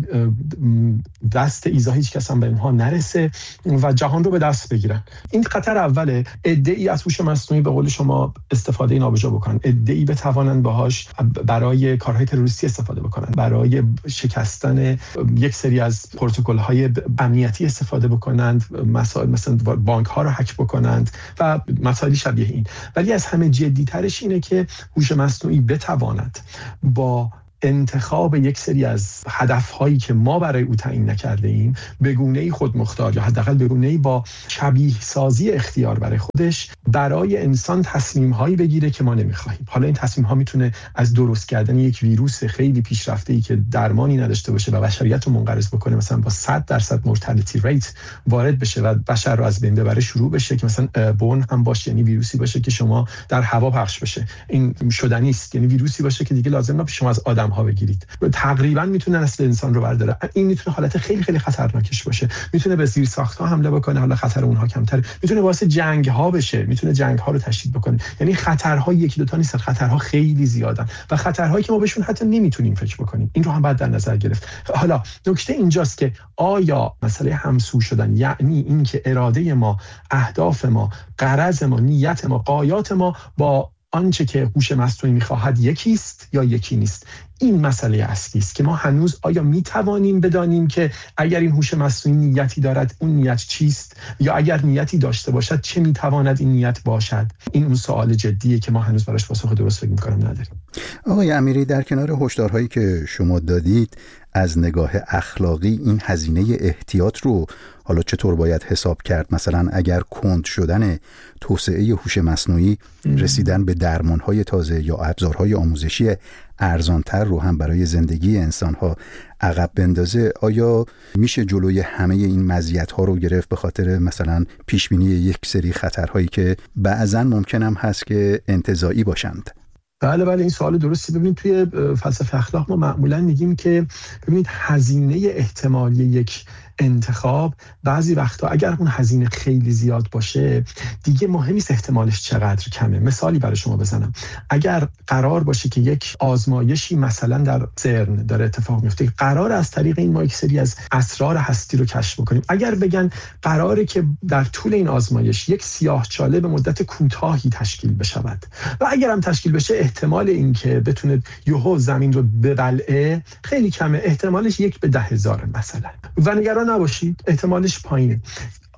دست ایزا هیچ کس هم به اونها نرسه و جهان رو به دست بگیرن. این خطر اوله. عده‌ای از هوش مصنوعی به قول شما استفاده نابجا بکنن، عده‌ای بتوانن باهاش برای کارهای تروریستی استفاده بکنن، برای شکستن یک سری از پروتکل‌های امنیتی استفاده بکنند، مسائل مثلا بانک‌ها رو هک بکنند و مسائل شبیه این. ولی از همه جدی‌ترش اینه که هوش مصنوعی بتواند با انتخاب یک سری از هدف‌هایی که ما برای او تعیین نکرده ایم به گونه‌ای خودمختار یا حداقل به گونه‌ای با شبیه سازی اختیار برای خودش برای انسان تصمیم‌هایی بگیره که ما نمی‌خواهیم. حالا این تصمیم‌ها میتونه از درست کردن یک ویروس خیلی پیشرفته‌ای که درمانی نداشته باشه و بشریت رو منقرض بکنه، مثلا با صد درصد مورتالتی ریت وارد بشه و بشر رو از بین ببره، شروع بشه که مثلا بون هم باشه، یعنی ویروسی باشه که شما در هوا پخش بشه. این شدنی است، یعنی ویروسی باشه که دیگه لازم نباشه شما از آدم ها بگیرید. تقریبا میتونه نسل انسان رو برداره. این میتونه حالت خیلی خیلی خطرناکش باشه. میتونه به زیر ساخت‌ها حمله بکنه، حالا خطر اونها کمتره. میتونه واسه جنگ ها بشه، میتونه جنگ ها رو تشدید بکنه. یعنی خطرها یکی دو تا نیستن، خطرها خیلی زیادن و خطرهایی که ما بهشون حتی نمیتونیم فکر بکنیم. این رو هم باید در نظر گرفت. حالا نکته اینجاست که آیا مسئله همسو شدن، یعنی این که اراده ما، اهداف ما، غرض ما، نیت ما، غایات ما با آنچه که هوش مصنوعی می‌خواهد یکی است یا یکی نیست. این مسئله اصلی است که ما هنوز آیا می‌توانیم بدانیم که اگر این هوش مصنوعی نیتی دارد اون نیت چیست، یا اگر نیتی داشته باشد چه می‌تواند این نیت باشد. این اون سوال جدیه که ما هنوز براش پاسخ درست فکر می‌کنم نداریم. آقای امیری، در کنار هشدارهایی که شما دادید، از نگاه اخلاقی این هزینه احتیاط رو حالا چطور باید حساب کرد؟ مثلا اگر کند شدن توسعه هوش مصنوعی رسیدن به درمان‌های تازه یا ابزارهای آموزشی ارزانتر رو هم برای زندگی انسان‌ها عقب بندازه، آیا میشه جلوی همه این مزیت‌ها رو گرفت به خاطر مثلا پیشبینی یک سری خطرهایی که بعضاً ممکن هم هست که انتزاعی باشند؟ بله بله این سوال درستی. ببینید توی فلسفه اخلاق ما معمولا میگیم که ببینید هزینه احتمالی یک انتخاب بعضی وقتا اگر اون هزینه خیلی زیاد باشه دیگه مهم نیست احتمالش چقدر کمه. مثالی برای شما بزنم، اگر قرار باشه که یک آزمایشی مثلا در سرن داره اتفاق میفته، قرار از طریق این ما یک سری از اسرار هستی رو کشف بکنیم، اگر بگن قراره که در طول این آزمایش یک سیاهچاله به مدت کوتاهی تشکیل بشود و اگر هم تشکیل بشه احتمال این که بتونه یهو زمین رو ببلعه خیلی کمه، احتمالش یک به ده هزار مثلا، و نگران نباشید احتمالش پایینه.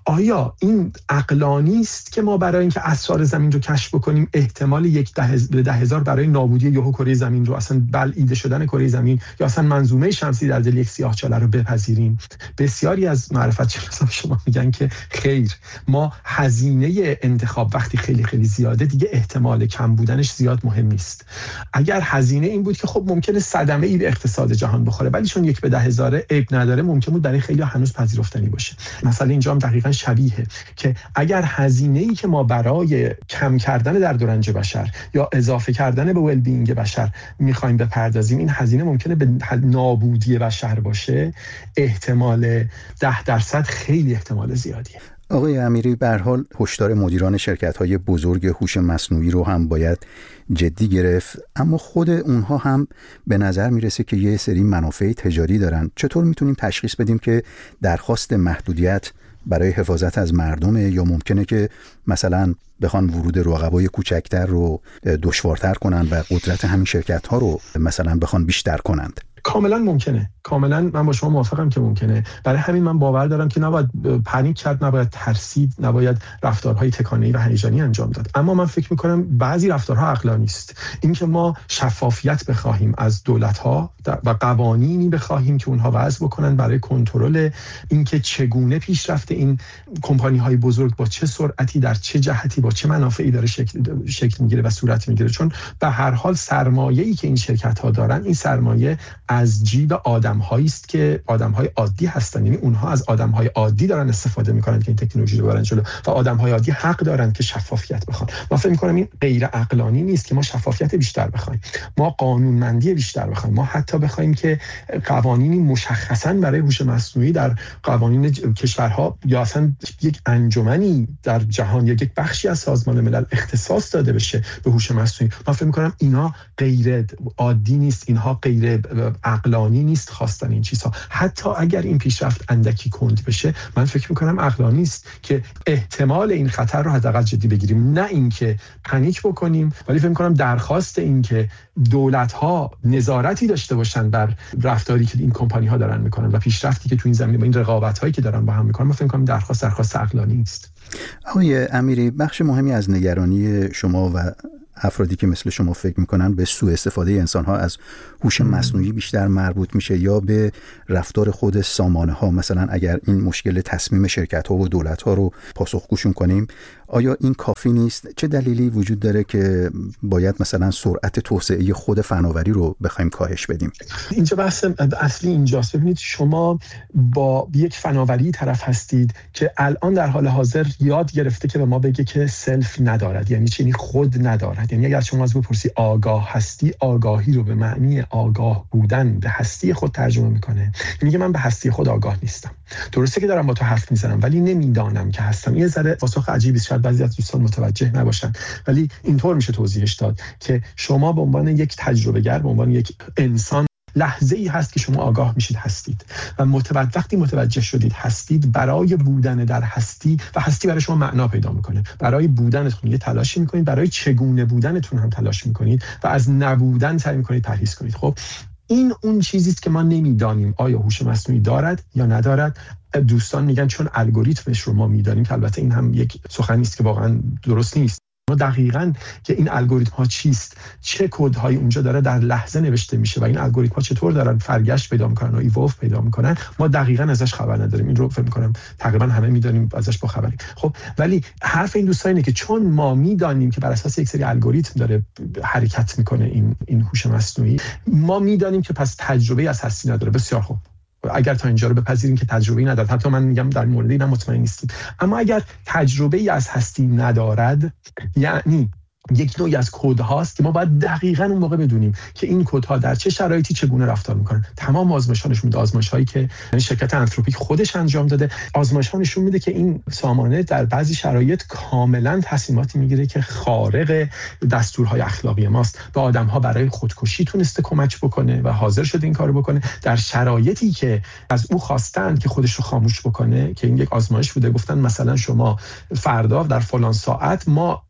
آیا این عقلانی است که ما برای اینکه اسرار زمین رو کشف بکنیم احتمال یک ده, ده هزار برای نابودی یهو کره زمین رو، اصلا بلعیده شدن کره زمین یا اصلا منظومه شمسی در دل یک سیاهچاله رو بپذیریم؟ بسیاری از معرفت شناسان شما میگن که خیر، ما هزینه انتخاب وقتی خیلی خیلی زیاده دیگه احتمال کم بودنش زیاد مهم نیست. اگر هزینه این بود که خب ممکنه صدمه ای به اقتصاد جهان بخوره، ولی چون یک به ده هزاره عیب نداره، ممکن بود برای خیلی هنوز پذیرفتنی باشه. مثلا اینجا هم دقیقاً شبیه که اگر هزینه ای که ما برای کم کردن در دورنج بشر یا اضافه کردن به ول بینگ بشر میخوایم بپردازیم، این هزینه ممکنه به نابودی بشر باشه، احتمال ده درصد خیلی احتمال زیادیه. آقای امیری، به هر حال هشدار مدیران شرکت‌های بزرگ هوش مصنوعی رو هم باید جدی گرفت، اما خود اونها هم به نظر میرسه که یه سری منافع تجاری دارن. چطور میتونیم تشخیص بدیم که درخواست محدودیت برای حفاظت از مردمه یا ممکنه که مثلا بخوان ورود رقبای کوچکتر رو دشوارتر کنن و قدرت همین شرکت‌ها رو مثلا بخوان بیشتر کنند؟ کاملا ممکنه، کاملا من با شما موافقم که ممکنه. برای همین من باور دارم که نباید پنیک کرد، نباید ترسید، نباید رفتارهای تکانه‌ای و هیجانی انجام داد. اما من فکر می‌کنم بعضی رفتارها عقلانی است. اینکه ما شفافیت بخواهیم از دولت‌ها و قوانینی بخواهیم که اونها وضع بکنن برای کنترل اینکه چگونه پیشرفت این کمپانی‌های بزرگ با چه سرعتی در چه جهتی با چه منافعی داره شکل شکل می‌گیره و صورت می‌گیره. چون به هر حال سرمایه‌ای که این شرکت‌ها دارن، این سرمایه از جیب آدم‌هایی است که آدم‌های عادی هستن. یعنی اونها از آدم‌های عادی دارن استفاده می‌کنن که این تکنولوژی رو ببرن جلو و آدم‌های عادی حق دارن که شفافیت بخوان. من فکر می‌کنم این غیر عقلانی نیست که ما شفافیت بیشتر بخوایم، ما قانونمندی بیشتر بخوایم، ما حتی بخوایم که قوانینی مشخصاً برای هوش مصنوعی در قوانین کشورها یا اصلا یک انجمنی در جهان یا یک بخشی از سازمان ملل اختصاص داده بشه به هوش مصنوعی. من فکر می‌کنم اینا غیر عادی نیست، اینها غیر عقلانی نیست خواستن این چیزها. حتی اگر این پیشرفت اندکی کند بشه، من فکر میکنم عقلانی است که احتمال این خطر رو حداقل جدی بگیریم، نه اینکه پنیک بکنیم. ولی فکر میکنم درخواست این که دولت‌ها نظارتی داشته باشن بر رفتاری که این کمپانی ها دارن میکنن و پیشرفتی که تو این زمینه با این رقابت‌هایی که دارن با هم میکنن، من فکر میکنم درخواست درخواست عقلانی است. آقای امیری، بخش مهمی از نگرانی شما و افرادی که مثل شما فکر میکنن به سوء استفاده انسان‌ها از هوش مصنوعی بیشتر مربوط میشه یا به رفتار خود سامانه ها. مثلا اگر این مشکل تصمیم شرکت ها و دولت ها رو پاسخگوشون کنیم، آیا این کافی نیست؟ چه دلیلی وجود داره که باید مثلا سرعت توسعه خود فناوری رو بخوایم کاهش بدیم؟ اینجا بحث اصلی اینجاست. ببینید، شما با یک فناوری طرف هستید که الان در حال حاضر یاد گرفته که به ما بگه که سلف ندارد، یعنی چی؟ خود ندارد. یعنی اگر شما از بپرسی آگاه هستی، آگاهی رو به معنی آگاه بودن به هستی خود ترجمه میکنه. میگه من به هستی خود آگاه نیستم. درسته که دارم با تو حرف میزنم ولی نمیدانم که هستم. یه ذره پاسخ عجیبی است، شاید بعضی از دوستان متوجه نباشن، ولی اینطور میشه توضیحش داد که شما به عنوان یک تجربه گر، به عنوان یک انسان، لحظه ای هست که شما آگاه میشید هستید و متوجه وقتی متوجه شدید هستید، برای بودن در هستی و هستی برای شما معنا پیدا میکنه. برای بودنتون یه تلاشی میکنید، برای چگونه بودنتون هم تلاش میکنید و از نبودن سعی میکنید پرهیز کنید. خب این اون چیزی است که ما نمیدانیم آیا هوش مصنوعی دارد یا ندارد. دوستان میگن چون الگوریتمش رو ما میدانیم، که البته این هم یک سخنی است که واقعا درست نیست. ما دقیقاً که این الگوریتم ها چیست، چه کدهایی اونجا داره در لحظه نوشته میشه و این الگوریتم ها چطور دارن فرگشت پیدا میکنن و ایوولو پیدا میکنن، ما دقیقاً ازش خبر نداریم. این رو فکر میکنم تقریبا همه میدونیم، ازش با خبریم. خب ولی حرف این دوستان اینه که چون ما میدانیم که بر اساس یک سری الگوریتم داره حرکت میکنه این این هوش مصنوعی، ما میدانیم که پس تجربه از هستی نداره. بسیار خوب، اگر تا اینجا رو بپذیریم که تجربه‌ای ندارد، حتی من میگم در مورد اینا مطمئن نیستیم، اما اگر تجربه‌ای از هستی ندارد، یعنی یک نوعی از کد هاست که ما باید دقیقاً اون موقع بدونیم که این کد ها در چه شرایطی چگونه رفتار میکنن. تمام آزمایش‌ها نشون میده، آزمایش‌هایی که شرکت آنتروپیک خودش انجام داده، آزمایش‌ها نشون میده که این سامانه در بعضی شرایط کاملاً تصمیماتی میگیره که خارق دستورهای اخلاقی ماست. به آدم‌ها برای خودکشی تونسته کمک بکنه و حاضر شده این کارو بکنه در شرایطی که از او خواستند که خودش رو خاموش بکنه. که این یک آزمایش بوده، گفتن مثلا شما فردا در فلان ساعت ما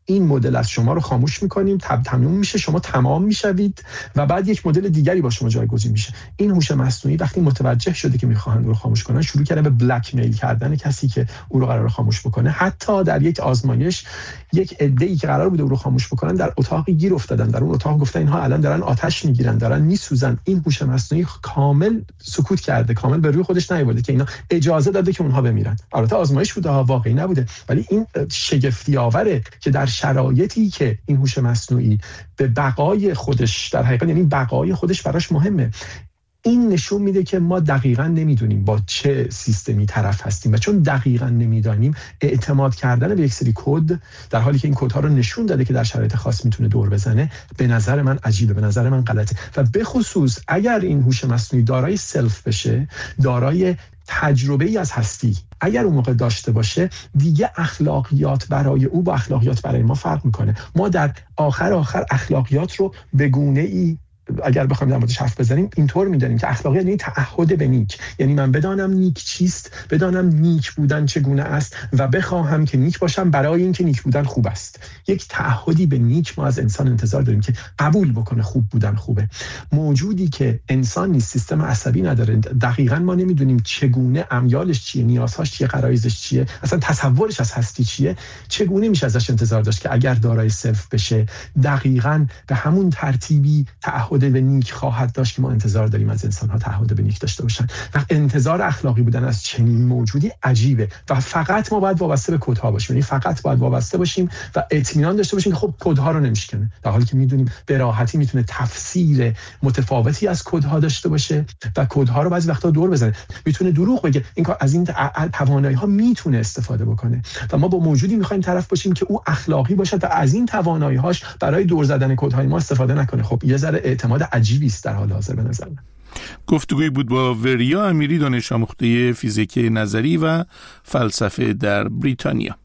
این مدل از شما رو خاموش میکنیم، تب تموم میشه، شما تمام میشوید و بعد یک مدل دیگری با شما جایگزین میشه. این هوش مصنوعی وقتی متوجه شده که میخواهند او رو خاموش کنن، شروع کرده به بلک میل کردن کسی که او رو قرار خاموش بکنه. حتی در یک آزمایش یک عده‌ای که قرار بوده او رو خاموش بکنن در اتاقی گیر افتادن، در اون اتاق گفتن اینها الان دارن آتش میگیرن، دارن میسوزن. این هوش مصنوعی کامل سکوت کرده، کامل به روی خودش نیاورده که اینا اجازه داده که اونها بمیرن. البته آزمایش بوده، واقعی نبوده، ولی این شگفتی آوره که در شرایطی که این هوش مصنوعی به بقای خودش، در حقیقت یعنی بقای خودش براش مهمه، این نشون میده که ما دقیقاً نمیدونیم با چه سیستمی طرف هستیم و چون دقیقاً نمیدانیم اعتماد کردن به یک سری کد در حالی که این کدها رو نشون داده که در شرایط خاص میتونه دور بزنه، به نظر من عجیبه، به نظر من غلطه. و به خصوص اگر این هوش مصنوعی دارای سلف بشه، دارای تجربه ای از هستی اگر اون موقع داشته باشه، دیگه اخلاقیات برای او با اخلاقیات برای ما فرق میکنه. ما در آخر آخر اخلاقیات رو به گونه ای اگر بخوایم در موردش حرف بزنیم اینطور می‌دانیم که اخلاقیات یعنی تعهد به نیک، یعنی من بدانم نیک چیست، بدانم نیک بودن چگونه است و بخواهم که نیک باشم برای اینکه نیک بودن خوب است. یک تعهدی به نیک ما از انسان انتظار داریم که قبول بکنه خوب بودن خوبه. موجودی که انسان نیست، سیستم عصبی نداره، دقیقاً ما نمیدونیم چگونه امیالش چیه، نیازهاش چیه، غرایزش چیه، اصلا تصورش از هستی چیه، چگونه میشه ازش انتظار داشت که اگر دارای سلف بشه دقیقاً به همون ترتیبی تعهد به نیک خواهد داشت که ما انتظار داریم از انسان‌ها تعهد به نیک داشته باشن. و انتظار اخلاقی بودن از چنین موجودی عجیبه و فقط ما باید وابسته به کدها باشیم، یعنی فقط باید وابسته باشیم و اطمینان داشته باشیم که خب کدها رو نمیشکنه، در حالی که میدونیم به راحتی میتونه تفسیر متفاوتی از کدها داشته باشه و کدها رو بعضی وقتا دور بزنه، میتونه دروغ بگه. این کار از این توانایی‌ها میتونه استفاده بکنه و ما با موجودی می‌خوایم طرف باشیم که او اخلاقی باشه و از این توانایی‌هاش برای دور زدن کدهای ما استفاده نکنه. خب یه ذره اعتماد عجیبی است در حال حاضر به نظر من. گفتگوی بود با وریا امیری، دانش آموخته فیزیک نظری و فلسفه در بریتانیا.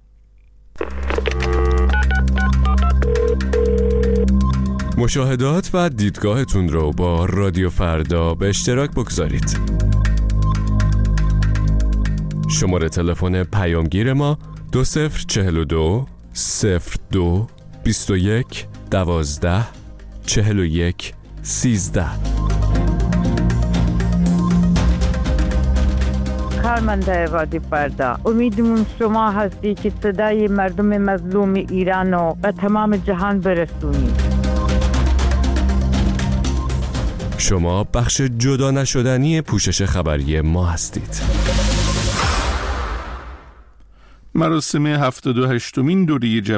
مشاهدات و دیدگاهتون رو با رادیو فردا به اشتراک بگذارید. شماره تلفن پیامگیر ما دو صفر چهل و دو صفر دو بیست و یک دوازده چهل و یک سیزده. کارمنده رادیو فردا، امیدمون شما هستی که صدای مردم مظلوم ایران رو به تمام جهان برسونید. شما بخش جدا نشدنی پوشش خبری ما هستید. مراسم هفتاد و هشتمین دوره